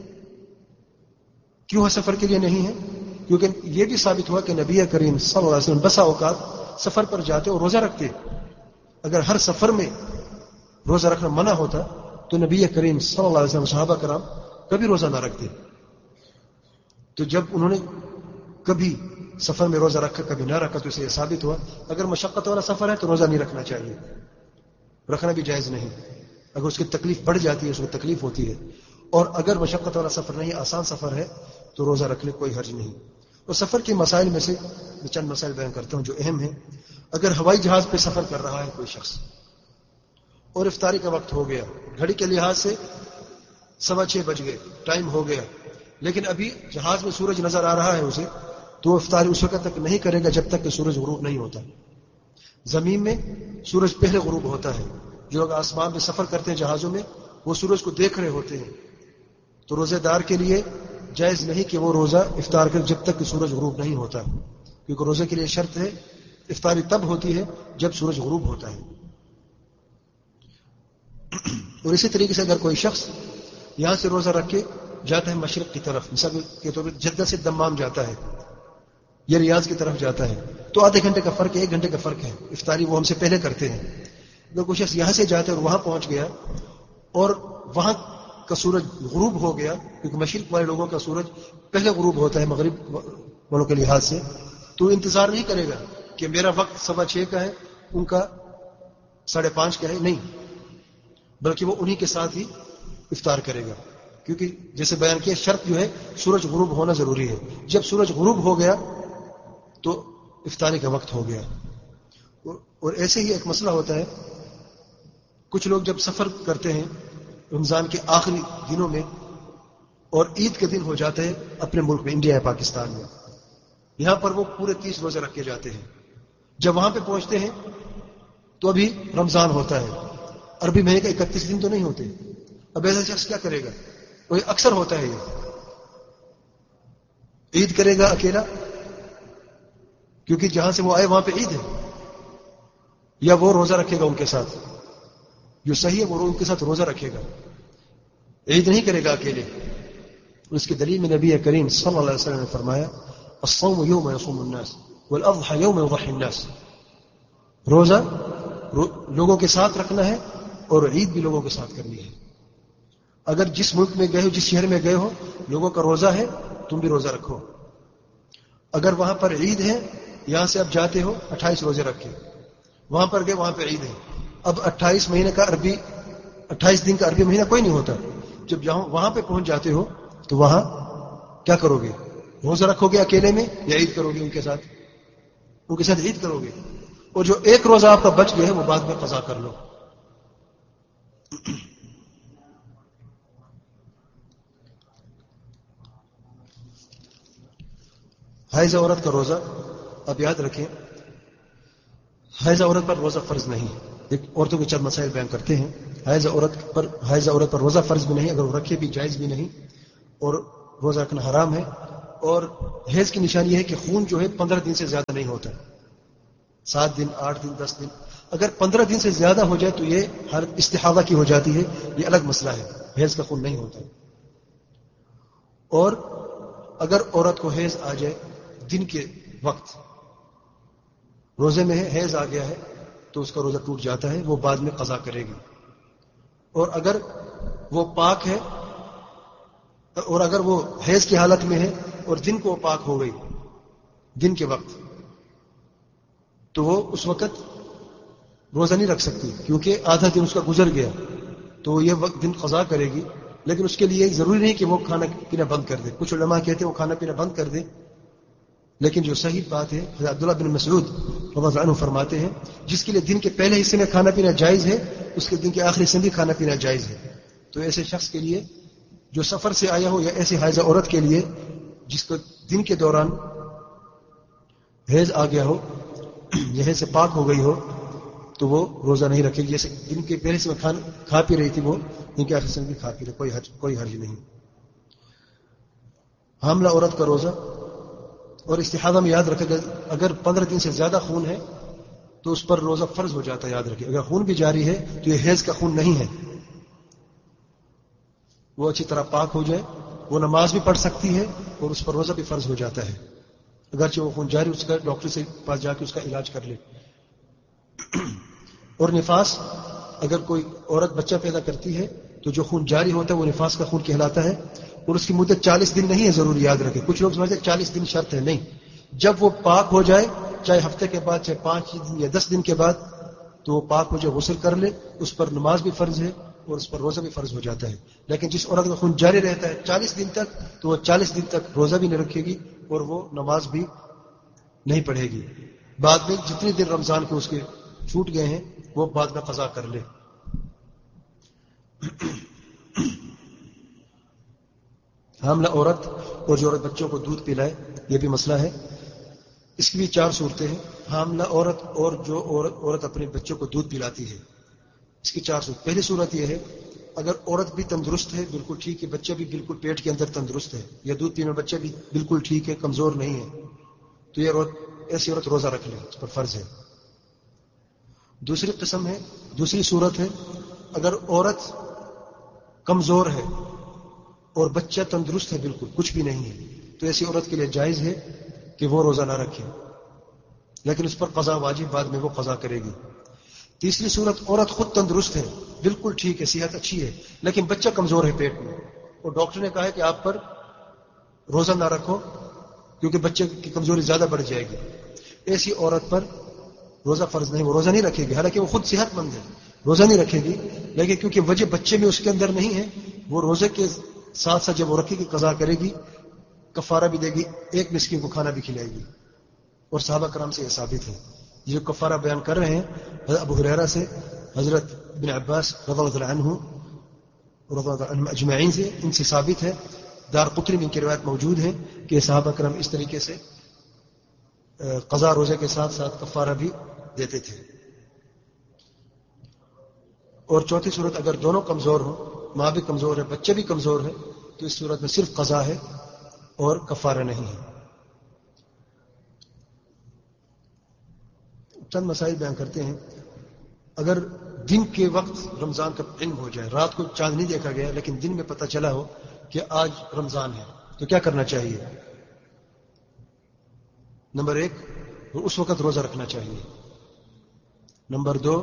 کیوں ہر سفر کے لیے نہیں ہے؟ کیونکہ یہ بھی ثابت ہوا کہ نبی کریم صلی اللہ علیہ وسلم بسا اوقات سفر پر جاتے اور روزہ رکھتے. اگر ہر سفر میں روزہ رکھنا منع ہوتا تو نبی کریم صلی اللہ علیہ وسلم صحابہ کرام کبھی روزہ نہ رکھتے. تو جب انہوں نے کبھی سفر میں روزہ رکھا کبھی نہ رکھا، تو اسے یہ ثابت ہوا اگر مشقت والا سفر ہے تو روزہ نہیں رکھنا چاہیے، رکھنا بھی جائز نہیں. اگر اس کی تکلیف بڑھ جاتی ہے، اس کو تکلیف ہوتی ہے. اور اگر مشقت والا سفر نہیں، آسان سفر ہے، تو روزہ رکھ لے، کوئی حرج نہیں. اور سفر کے مسائل میں سے میں چند مسائل بیان کرتا ہوں جو اہم ہیں. اگر ہوائی جہاز پہ سفر کر رہا ہے کوئی شخص اور افطاری کا وقت ہو گیا، گھڑی کے لحاظ سے 6:15 بج گئے، ٹائم ہو گیا، لیکن ابھی جہاز میں سورج نظر آ رہا ہے اسے، تو وہ افطاری اس وقت تک نہیں کرے گا جب تک کہ سورج غروب نہیں ہوتا. زمین میں سورج پہلے غروب ہوتا ہے. جو لوگ آسمان میں سفر کرتے ہیں جہازوں میں، وہ سورج کو دیکھ رہے ہوتے ہیں. تو روزے دار کے لیے جائز نہیں کہ وہ روزہ افطار کرے جب تک کہ سورج غروب نہیں ہوتا، کیونکہ روزے کے لیے شرط ہے افطاری تب ہوتی ہے جب سورج غروب ہوتا ہے. اور اسی طریقے سے اگر کوئی شخص یہاں سے روزہ رکھ کے جاتا ہے مشرق کی طرف، مثال کے طور پر جدہ سے دمام جاتا ہے یا ریاض کی طرف جاتا ہے، تو آدھے گھنٹے کا فرق ہے، 1 گھنٹے کا فرق ہے. افطاری وہ ہم سے پہلے کرتے ہیں. اگر کوئی شخص یہاں سے جاتا ہے اور وہاں پہنچ گیا اور وہاں کا سورج غروب ہو گیا، کیونکہ مشرق والے لوگوں کا سورج پہلے غروب ہوتا ہے مغرب والوں کے لحاظ سے، تو انتظار نہیں کرے گا کہ میرا وقت 6:15 کا ہے، ان کا 5:30 کا ہے، نہیں، بلکہ وہ انہی کے ساتھ ہی افطار کرے گا. کیونکہ جیسے بیان کیا شرط جو ہے سورج غروب ہونا ضروری ہے. جب سورج غروب ہو گیا تو افطاری کا وقت ہو گیا. اور ایسے ہی ایک مسئلہ ہوتا ہے، کچھ لوگ جب سفر کرتے ہیں رمضان کے آخری دنوں میں اور عید کے دن ہو جاتے ہیں اپنے ملک میں، انڈیا یا پاکستان میں، یہاں پر وہ پورے 30 روزے رکھ کے جاتے ہیں. جب وہاں پہ پہنچتے ہیں تو ابھی رمضان ہوتا ہے، عربی مہینے کا 31 دن تو نہیں ہوتے. اب ایسا شخص کیا کرے گا؟ وہ اکثر ہوتا ہے، یہ عید کرے گا اکیلا کیونکہ جہاں سے وہ آئے وہاں پہ عید ہے، یا وہ روزہ رکھے گا ان کے ساتھ؟ جو صحیح ہے وہ ان کے ساتھ روزہ رکھے گا، عید نہیں کرے گا اکیلے. اس کی دلیل میں نبی کریم صلی اللہ علیہ وسلم نے فرمایا الصوم یوم یصوم الناس والاضحى یوم یضحی الناس، روزہ لوگوں کے ساتھ رکھنا ہے اور عید بھی لوگوں کے ساتھ کرنی ہے. اگر جس ملک میں گئے ہو، جس شہر میں گئے ہو، لوگوں کا روزہ ہے، تم بھی روزہ رکھو. اگر وہاں پر عید ہے، یہاں سے اب جاتے ہو 28 روزے رکھے، وہاں پر گئے وہاں پہ عید ہے، اب 28 مہینے کا عربی 28 دن کا عربی مہینہ کوئی نہیں ہوتا. جب وہاں پہ پہنچ جاتے ہو تو وہاں کیا کرو گے؟ روزہ رکھو گے اکیلے میں یا عید کرو گے ان کے ساتھ عید کرو گے. اور جو ایک روزہ آپ کا بچ گیا ہے وہ بعد میں قضا کر لو. حائض عورت کا روزہ، اب یاد رکھیں حائض عورت پر روزہ فرض نہیں. ایک عورتوں کے چند مسائل بیان کرتے ہیں. حائض عورت پر روزہ فرض بھی نہیں، اگر وہ رکھے بھی جائز بھی نہیں، اور روزہ رکھنا حرام ہے. اور حیض کی نشانی یہ ہے کہ خون جو ہے 15 دن سے زیادہ نہیں ہوتا، 7 دن 8 دن 10 دن. اگر 15 دن سے زیادہ ہو جائے تو یہ حالت استحاضہ کی ہو جاتی ہے، یہ الگ مسئلہ ہے، حیض کا خون نہیں ہوتا. اور اگر عورت کو حیض آ جائے دن کے وقت، روزے میں ہے، حیض آ گیا ہے، تو اس کا روزہ ٹوٹ جاتا ہے، وہ بعد میں قضا کرے گی. اور اگر وہ پاک ہے، اور اگر وہ حیض کی حالت میں ہے اور دن کو وہ پاک ہو گئی دن کے وقت، تو وہ اس وقت روزہ نہیں رکھ سکتی، کیونکہ آدھا دن اس کا گزر گیا، تو یہ وقت دن قضا کرے گی. لیکن اس کے لیے ضروری نہیں کہ وہ کھانا پینا بند کر دے. کچھ علماء کہتے ہیں وہ کھانا پینا بند کر دے، لیکن جو صحیح بات ہے حضرت عبداللہ بن مسعود رضی اللہ عنہ فرماتے ہیں جس کے لیے دن کے پہلے حصے میں کھانا پینا جائز ہے، اس کے دن کے آخری حصے میں بھی کھانا پینا جائز ہے. تو ایسے شخص کے لیے جو سفر سے آیا ہو، یا ایسی حائضہ عورت کے لیے جس کو دن کے دوران حیض آ گیا ہو، یا حیض سے پاک ہو گئی ہو، تو وہ روزہ نہیں رکھے گی. جیسے دن کے پہلے سے کھا پی رہی تھی، وہ دن کے آخر سے بھی کھا پی رہے، کوئی حرج نہیں. حاملہ عورت کا روزہ اور استحاضہ میں یاد رکھے گا، اگر 15 دن سے زیادہ خون ہے تو اس پر روزہ فرض ہو جاتا ہے. یاد رکھے اگر خون بھی جاری ہے تو یہ حیض کا خون نہیں ہے، وہ اچھی طرح پاک ہو جائے، وہ نماز بھی پڑھ سکتی ہے اور اس پر روزہ بھی فرض ہو جاتا ہے. اگرچہ وہ خون جاری، اس کا ڈاکٹر سے پاس جا کے اس کا علاج کر لے. اور نفاس، اگر کوئی عورت بچہ پیدا کرتی ہے تو جو خون جاری ہوتا ہے وہ نفاس کا خون کہلاتا ہے، اور اس کی مدت 40 دن نہیں ہے، ضروری یاد رکھے. کچھ لوگ سمجھتے ہیں 40 دن شرط ہے، نہیں. جب وہ پاک ہو جائے، چاہے ہفتے کے بعد، چاہے 5 دن یا 10 دن کے بعد، تو وہ پاک ہو جائے، غسل کر لے، اس پر نماز بھی فرض ہے اور اس پر روزہ بھی فرض ہو جاتا ہے. لیکن جس عورت کا خون جاری رہتا ہے 40 دن تک، تو وہ 40 دن تک روزہ بھی نہیں رکھے گی اور وہ نماز بھی نہیں پڑھے گی. بعد میں جتنے دن رمضان کے اس کے چھوٹ گئے ہیں وہ بعد میں قضا کر لے. حاملہ عورت اور جو عورت بچوں کو دودھ پلائے، یہ بھی مسئلہ ہے. اس کی بھی 4 صورتیں ہیں. حاملہ عورت اور جو عورت اپنے بچوں کو دودھ پلاتی ہے، اس کی 4 صورت. پہلی صورت یہ ہے اگر عورت بھی تندرست ہے، بالکل ٹھیک ہے، بچہ بھی بالکل پیٹ کے اندر تندرست ہے، یا دودھ پینے بچہ بھی بالکل ٹھیک ہے، کمزور نہیں ہے، تو یہ ایسی عورت روزہ رکھ لے، اس پر فرض ہے. دوسری صورت ہے اگر عورت کمزور ہے اور بچہ تندرست ہے، بالکل کچھ بھی نہیں ہے، تو ایسی عورت کے لیے جائز ہے کہ وہ روزہ نہ رکھے، لیکن اس پر قضا واجب، بعد میں وہ قضا کرے گی. تیسری صورت، عورت خود تندرست ہے، بالکل ٹھیک ہے، صحت اچھی ہے، لیکن بچہ کمزور ہے پیٹ میں، اور ڈاکٹر نے کہا ہے کہ آپ پر روزہ نہ رکھو کیونکہ بچے کی کمزوری زیادہ بڑھ جائے گی. ایسی عورت پر روزہ فرض نہیں، وہ روزہ نہیں رکھے گی، حالانکہ وہ خود صحت مند ہے، روزہ نہیں رکھے گی، لیکن کیونکہ وجہ بچے میں اس کے اندر نہیں ہے، وہ روزے کے ساتھ ساتھ جب وہ رکھے گی قضا کرے گی، کفارہ بھی دے گی، 1 مسکین کو کھانا بھی کھلائے گی. اور صحابہ کرام سے یہ ثابت ہے. جو کفارہ بیان کر رہے ہیں حضرت ابو ہریرہ سے، حضرت ابن عباس رضی اللہ عنہ رضی اللہ عنہم اجمعین سے، ان سے ثابت ہے. دارقطنی میں ان کی روایت موجود ہے کہ صحابہ کرام اس طریقے سے قضا روزے کے ساتھ ساتھ کفارہ بھی دیتے تھے. اور چوتھی صورت، اگر دونوں کمزور ہوں، ماں بھی کمزور ہے، بچہ بھی کمزور ہے، تو اس صورت میں صرف قضا ہے اور کفارہ نہیں ہے. چند مسائل بیان کرتے ہیں. اگر دن کے وقت رمضان کا علم ہو جائے، رات کو چاند نہیں دیکھا گیا لیکن دن میں پتہ چلا ہو کہ آج رمضان ہے، تو کیا کرنا چاہیے؟ نمبر 1، اس وقت روزہ رکھنا چاہیے. نمبر 2،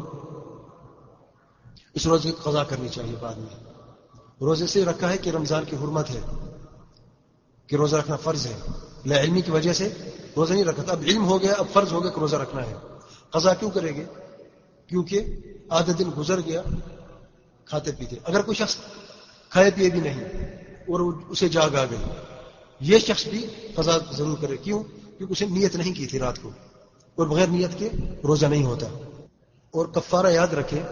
اس روزے کی قضا کرنی چاہیے بعد میں. روزے سے رکھا ہے کہ رمضان کی حرمت ہے، کہ روزہ رکھنا فرض ہے، لا علمی کی وجہ سے روزہ نہیں رکھا تھا، اب علم ہو گیا، اب فرض ہو گیا کہ روزہ رکھنا ہے. قضا کیوں کرے گے؟ کیونکہ آدھا دن گزر گیا کھاتے پیتے. اگر کوئی شخص کھائے پیے بھی نہیں اور اسے جاگ آ گئی، یہ شخص بھی قضا ضرور کرے. کیوں؟ کیونکہ اسے نیت نہیں کی تھی رات کو، اور بغیر نیت کے روزہ نہیں ہوتا. اور کفارہ یاد رکھے،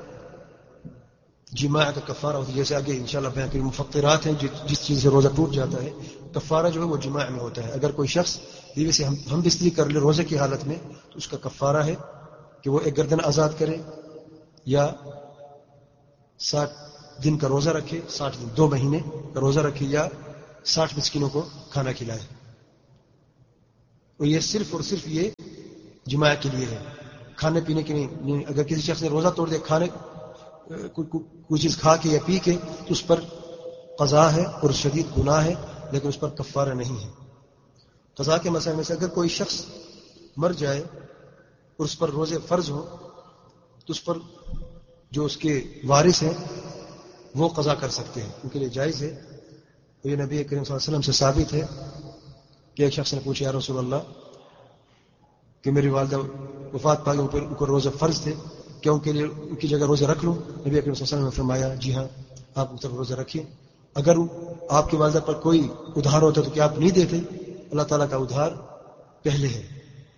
جماع کا کفارہ ہوتا ہے، جیسے آگے انشاءاللہ بیان کریں. مفطرات ہیں جس چیز سے روزہ ٹوٹ جاتا ہے، کفارہ جو ہے وہ جماع میں ہوتا ہے. اگر کوئی شخص بیوی سے ہم بستری کر لے روزے کی حالت میں، تو اس کا کفارہ ہے کہ وہ ایک گردن آزاد کرے یا 60 دن کا روزہ رکھے، 60 دن 2 مہینے کا روزہ رکھے، یا 60 مسکینوں کو کھانا کھلائے. اور یہ صرف اور صرف یہ جماع کے لیے ہے، کھانے پینے کے نہیں. اگر کسی شخص نے روزہ توڑ دیا کھانے کوئی چیز کھا کے یا پی کے تو اس پر قضا ہے اور شدید گناہ ہے، لیکن اس پر کفارہ نہیں ہے. قضا کے مسئلے میں سے اگر کوئی شخص مر جائے اور اس پر روزے فرض ہو تو اس پر جو اس کے وارث ہیں وہ قضا کر سکتے ہیں، ان کے لیے جائز ہے. تو یہ نبی کریم صلی اللہ علیہ وسلم سے ثابت ہے کہ ایک شخص نے پوچھا یا رسول اللہ کہ میری والدہ وفات پا گئی، ان کو روزے فرض تھے، کیا ان کے لیے ان کی جگہ روزے رکھ لوں؟ نبی کریم صلی اللہ علیہ وسلم نے فرمایا جی ہاں، آپ ان پر روزے رکھیے. اگر آپ کی والدہ پر کوئی ادھار ہوتا تو کیا آپ نہیں دیتے؟ اللہ تعالیٰ کا ادھار پہلے ہے.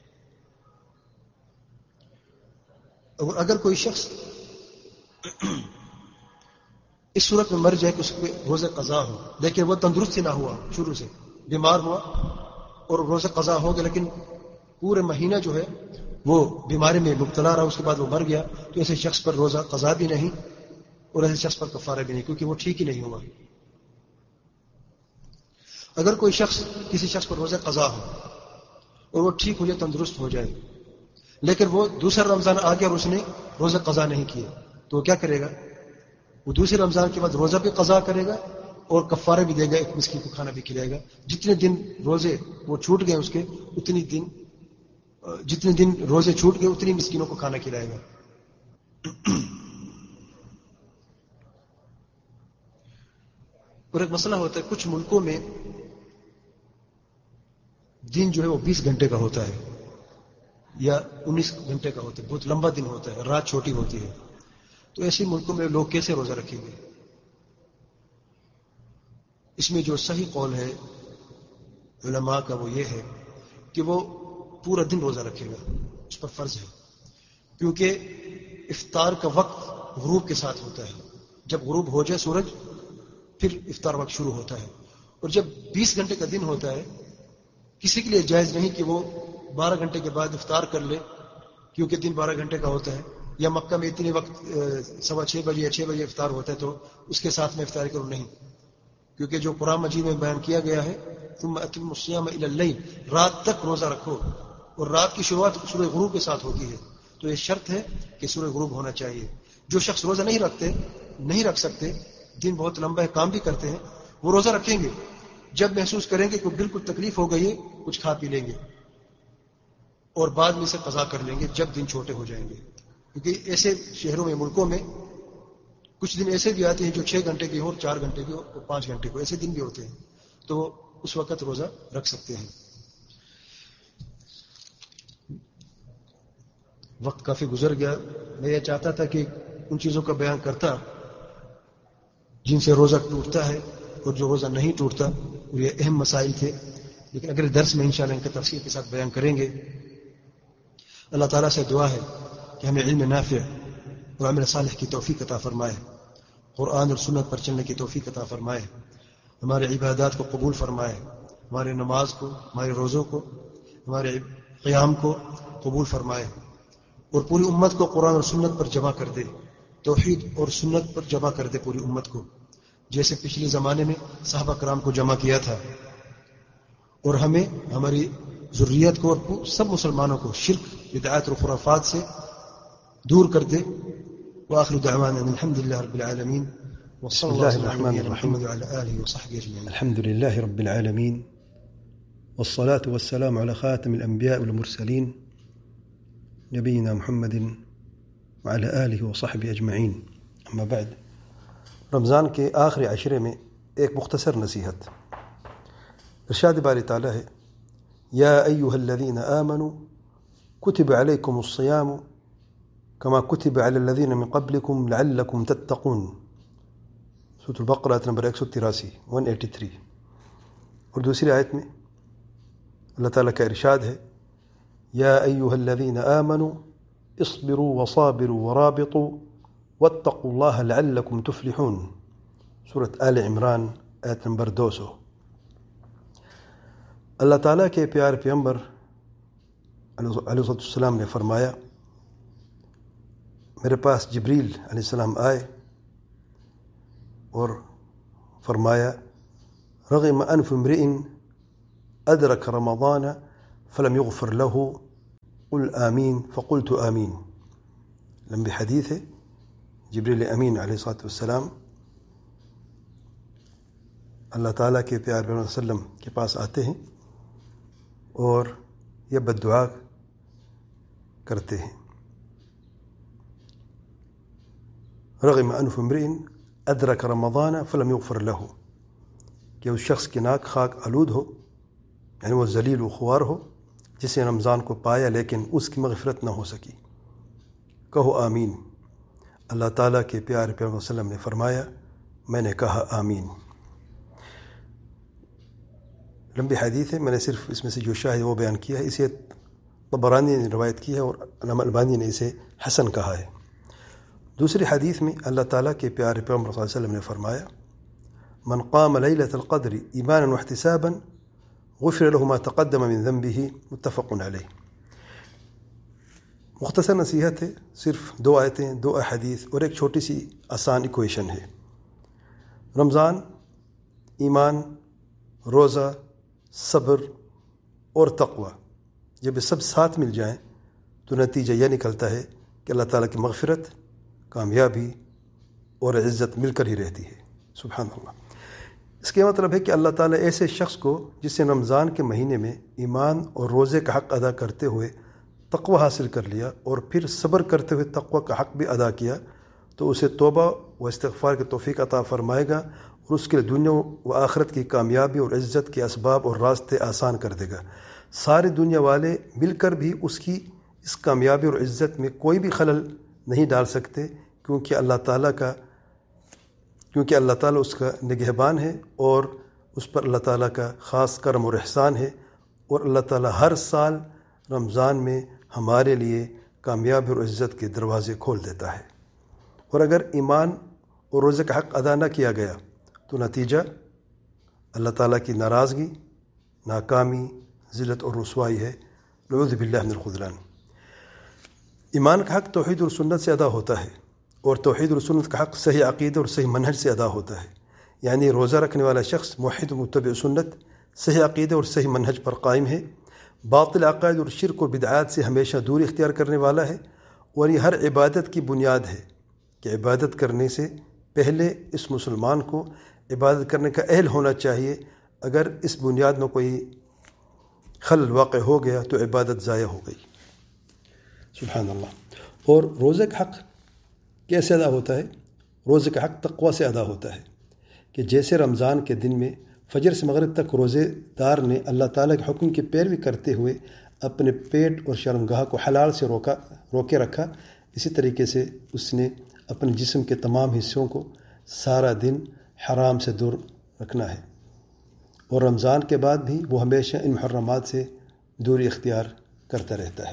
اور اگر کوئی شخص اس صورت میں مر جائے کہ اس کے روزے قضا ہو لیکن وہ تندرست ہی نہ ہوا، شروع سے بیمار ہوا اور روزے قضا ہو گئے لیکن پورے مہینہ جو ہے وہ بیماری میں مبتلا رہا، اس کے بعد وہ مر گیا، تو ایسے شخص پر روزہ قضا بھی نہیں اور ایسے شخص پر کفارہ بھی نہیں، کیونکہ وہ ٹھیک ہی نہیں ہوا. اگر کوئی شخص کسی شخص پر روزہ قضا ہو اور وہ ٹھیک ہو جائے، تندرست ہو جائے، لیکن وہ دوسرا رمضان آ گیا اور اس نے روزہ قضا نہیں کیے، تو وہ کیا کرے گا؟ وہ دوسرے رمضان کے بعد روزہ بھی قضا کرے گا اور کفارہ بھی دے گا، ایک مسکین کو کھانا بھی کھلائے گا. جتنے دن روزے وہ چھوٹ گئے اس کے، جتنے دن روزے چھوٹ گئے اتنی مسکینوں کو کھانا کھلائے گا. اور ایک مسئلہ ہوتا ہے، کچھ ملکوں میں دن جو ہے وہ 20 گھنٹے کا ہوتا ہے یا 19 گھنٹے کا ہوتا ہے، بہت لمبا دن ہوتا ہے، رات چھوٹی ہوتی ہے. تو ایسے ملکوں میں لوگ کیسے روزہ رکھیں گے؟ اس میں جو صحیح قول ہے علماء کا وہ یہ ہے کہ وہ پورا دن روزہ رکھے گا، اس پر فرض ہے، کیونکہ افطار کا وقت غروب کے ساتھ ہوتا ہے. جب غروب ہو جائے سورج پھر افطار وقت شروع ہوتا ہے. اور جب 20 گھنٹے کا دن ہوتا ہے کسی کے لیے جائز نہیں کہ وہ 12 گھنٹے کے بعد افطار کر لے، کیونکہ دن 12 گھنٹے کا ہوتا ہے، یا مکہ میں اتنے وقت 6:15 بجے یا 6 بجے افطار ہوتا ہے تو اس کے ساتھ میں افطاری کروں نہیں، کیونکہ جو قرآن مجید میں بیان کیا گیا ہے ثم اتموا الصیام الی اللیل، رات تک روزہ رکھو، اور رات کی شروعات سورہ غروب کے ساتھ ہوتی ہے. تو یہ شرط ہے کہ سورہ غروب ہونا چاہیے. جو شخص روزہ نہیں رکھ سکتے، دن بہت لمبا ہے، کام بھی کرتے ہیں، وہ روزہ رکھیں گے. جب محسوس کریں گے کہ بالکل تکلیف ہو گئی ہے کچھ کھا پی لیں گے اور بعد میں اسے قضا کر لیں گے جب دن چھوٹے ہو جائیں گے. کیونکہ ایسے شہروں میں ملکوں میں کچھ دن ایسے بھی آتے ہیں جو 6 گھنٹے کی ہو اور 4 گھنٹے کی ہو اور 5 گھنٹے کو، ایسے دن بھی ہوتے ہیں، تو اس وقت روزہ رکھ سکتے ہیں. وقت کافی گزر گیا. میں یہ چاہتا تھا کہ ان چیزوں کا بیان کرتا جن سے روزہ ٹوٹتا ہے اور جو روزہ نہیں ٹوٹتا، اور یہ اہم مسائل تھے، لیکن اگلے درس میں انشاءاللہ ان کا تفصیل کے ساتھ بیان کریں گے. اللہ تعالیٰ سے دعا ہے کہ ہمیں علم نافع اور عمل صالح کی توفیق عطا فرمائے، قرآن اور سنت پر چلنے کی توفیق عطا فرمائے، ہمارے عبادات کو قبول فرمائے، ہمارے نماز کو، ہمارے روزوں کو، ہمارے قیام کو قبول فرمائے، اور پوری امت کو قرآن اور سنت پر جمع کر دے، توحید اور سنت پر جمع کر دے پوری امت کو، جیسے پچھلے زمانے میں صحابہ کرام کو جمع کیا تھا. اور ہمیں، ہماری ذریت کو اور سب مسلمانوں کو شرک، بدعات اور خرافات سے دور کر دے. وآخر دعوانا الحمد لله رب العالمين وصلى الله على محمد وعلى آله وصحبه أجمعين. الحمد لله رب العالمين والصلاة والسلام على خاتم الأنبياء والمرسلين نبينا محمد وعلى آله وصحبه أجمعين. أما بعد، رمضان کے آخری عشرے میں ایک مختصر نصیحت. ارشاد باری تعالیٰ ہے، یا ایہا الذین آمنوا کتب علیکم الصیام کما کتب علی الذین من قبلکم لعلکم تتقون. سورۃ البقرہ آیت نمبر 183. اور دوسری آیت میں اللہ تعالیٰ کا ارشاد ہے، یا ایہا الذین آمنوا اصبروا وصابروا ورابطوا واتقوا اللہ لعلکم تفلحون. سورۃ آل عمران آیت نمبر 200. اللہ تعالیٰ کے پیارے پیغمبر علیہ السلام نے فرمایا، میرے پاس جبریل علیہ السلام آئے اور فرمایا رغم انف امرئ ادرک رمضان فلم یغفر له قل آمین فقلت آمین. لمبی حدیث ہے. جبریل امین علیہ الصلوۃ والسلام اللہ تعالیٰ کے پیارے پیغمبر صلی اللہ علیہ وسلم کے پاس آتے ہیں اور یہ بد دعا کرتے ہیں. رغم انف امرئ ادرک رمضان فلم یغفر له، کہ اس شخص کی ناک خاک آلود ہو، یعنی وہ ذلیل و خوار ہو جس نے رمضان کو پایا لیکن اس کی مغفرت نہ ہو سکی. کہو آمین. اللہ تعالیٰ کے پیارے پیغمبر صلی اللہ علیہ وسلم نے فرمایا میں نے کہا آمین. لمبی حدیث ہے، میں نے صرف اس میں سے جو شاہد وہ بیان کیا ہے. اسے طبرانی نے روایت کی ہے اور علامہ البانی نے اسے حسن کہا ہے. دوسری حدیث میں اللہ تعالیٰ کے پیارے پیغمبر صلی اللہ علیہ وسلم نے فرمایا من قام لیلۃ القدر ایمانا واحتسابا غفر له ما تقدم من ذنبه. متفق علیہ. مختصر نصیحت ہے، صرف 2 آیتیں، 2 احادیث اور ایک چھوٹی سی آسان ایکویشن ہے. رمضان، ایمان، روزہ، صبر اور تقوی جب یہ سب ساتھ مل جائیں تو نتیجہ یہ نکلتا ہے کہ اللہ تعالیٰ کی مغفرت، کامیابی اور عزت مل کر ہی رہتی ہے. سبحان اللہ. اس کا مطلب ہے کہ اللہ تعالیٰ ایسے شخص کو جس نے رمضان کے مہینے میں ایمان اور روزے کا حق ادا کرتے ہوئے تقوی حاصل کر لیا اور پھر صبر کرتے ہوئے تقوی کا حق بھی ادا کیا تو اسے توبہ و استغفار کی توفیق عطا فرمائے گا اور اس کے لیے دنیا و آخرت کی کامیابی اور عزت کے اسباب اور راستے آسان کر دے گا. ساری دنیا والے مل کر بھی اس کی اس کامیابی اور عزت میں کوئی بھی خلل نہیں ڈال سکتے کیونکہ اللہ تعالیٰ اس کا نگہبان ہے اور اس پر اللہ تعالیٰ کا خاص کرم اور احسان ہے. اور اللہ تعالیٰ ہر سال رمضان میں ہمارے لیے کامیابی اور عزت کے دروازے کھول دیتا ہے. اور اگر ایمان اور روزے کا حق ادا نہ کیا گیا تو نتیجہ اللہ تعالیٰ کی ناراضگی، ناکامی، ذلت اور رسوائی ہے. نعوذ باللہ من الخذلان. ایمان کا حق توحید اور سنت سے ادا ہوتا ہے اور توحید اور سنت کا حق صحیح عقیدہ اور صحیح منہج سے ادا ہوتا ہے. یعنی روزہ رکھنے والا شخص موحد و متبع سنت، صحیح عقیدہ اور صحیح منہج پر قائم ہے، باطل عقائد اور شرک و بدعات سے ہمیشہ دوری اختیار کرنے والا ہے. اور یہ ہر عبادت کی بنیاد ہے کہ عبادت کرنے سے پہلے اس مسلمان کو عبادت کرنے کا اہل ہونا چاہیے. اگر اس بنیاد میں کوئی خلل واقع ہو گیا تو عبادت ضائع ہو گئی. سبحان اللہ. اور روزے کا حق کیسے ادا ہوتا ہے؟ روزے کا حق تقوی سے ادا ہوتا ہے کہ جیسے رمضان کے دن میں فجر سے مغرب تک روزے دار نے اللہ تعالیٰ کے حکم کی پیروی کرتے ہوئے اپنے پیٹ اور شرمگاہ کو حلال سے روکے رکھا، اسی طریقے سے اس نے اپنے جسم کے تمام حصوں کو سارا دن حرام سے دور رکھنا ہے. اور رمضان کے بعد بھی وہ ہمیشہ ان محرمات سے دوری اختیار کرتا رہتا ہے.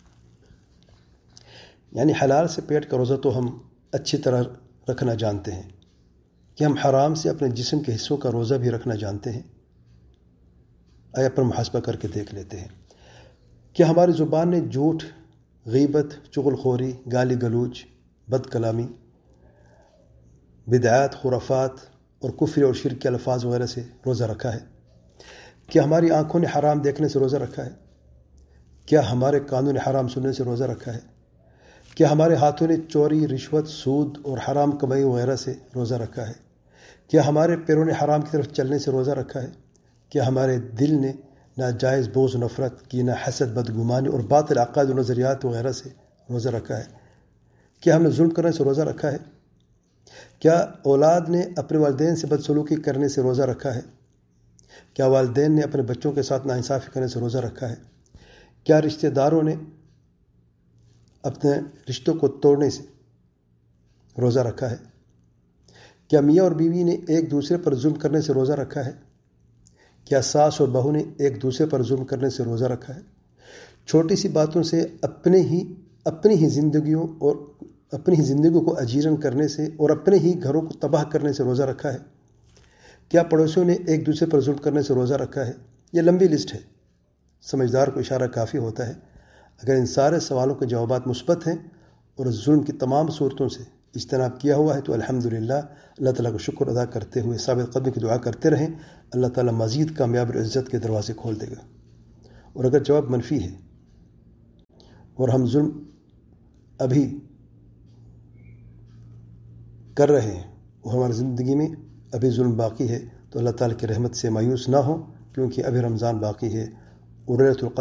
یعنی حلال سے پیٹ کا روزہ تو ہم اچھی طرح رکھنا جانتے ہیں کہ ہم حرام سے اپنے جسم کے حصوں کا روزہ بھی رکھنا جانتے ہیں. آیا پر محاسبہ کر کے دیکھ لیتے ہیں کہ ہماری زبان نے جھوٹ، غیبت، چغل خوری، گالی گلوچ، بد کلامی، بدعات، خرافات اور کفر اور شرک کے الفاظ وغیرہ سے روزہ رکھا ہے؟ کیا ہماری آنکھوں نے حرام دیکھنے سے روزہ رکھا ہے؟ کیا ہمارے کانوں نے حرام سننے سے روزہ رکھا ہے؟ کیا ہمارے ہاتھوں نے چوری، رشوت، سود اور حرام کمائی وغیرہ سے روزہ رکھا ہے؟ کیا ہمارے پیروں نے حرام کی طرف چلنے سے روزہ رکھا ہے؟ کیا ہمارے دل نے ناجائز بغض و نفرت، کینہ، حسد، بدگمانی اور باطل عقائد و نظریات وغیرہ سے روزہ رکھا ہے؟ کیا ہم نے ظلم کرنے سے روزہ رکھا ہے؟ کیا اولاد نے اپنے والدین سے بدسلوکی کرنے سے روزہ رکھا ہے؟ کیا والدین نے اپنے بچوں کے ساتھ ناانصافی کرنے سے روزہ رکھا ہے؟ کیا رشتہ داروں نے اپنے رشتوں کو توڑنے سے روزہ رکھا ہے؟ کیا میاں اور بیوی نے ایک دوسرے پر ظلم کرنے سے روزہ رکھا ہے؟ کیا ساس اور بہو نے ایک دوسرے پر ظلم کرنے سے روزہ رکھا ہے؟ چھوٹی سی باتوں سے اپنی ہی زندگیوں کو اجیرن کرنے سے اور اپنے ہی گھروں کو تباہ کرنے سے روزہ رکھا ہے؟ کیا پڑوسیوں نے ایک دوسرے پر ظلم کرنے سے روزہ رکھا ہے؟ یہ لمبی لسٹ ہے. سمجھدار کو اشارہ کافی ہوتا ہے. اگر ان سارے سوالوں کے جوابات مثبت ہیں اور ظلم کی تمام صورتوں سے اجتناب کیا ہوا ہے تو الحمدللہ اللہ تعالیٰ کو شکر ادا کرتے ہوئے ثابت قدمی کی دعا کرتے رہیں. اللہ تعالیٰ مزید کامیاب اور عزت کے دروازے کھول دے گا. اور اگر جواب منفی ہے اور ہم ظلم ابھی کر رہے ہیں اور ہماری زندگی میں ابھی ظلم باقی ہے تو اللہ تعالیٰ کی رحمت سے مایوس نہ ہو، کیونکہ ابھی رمضان باقی ہے اور لیلۃ القدر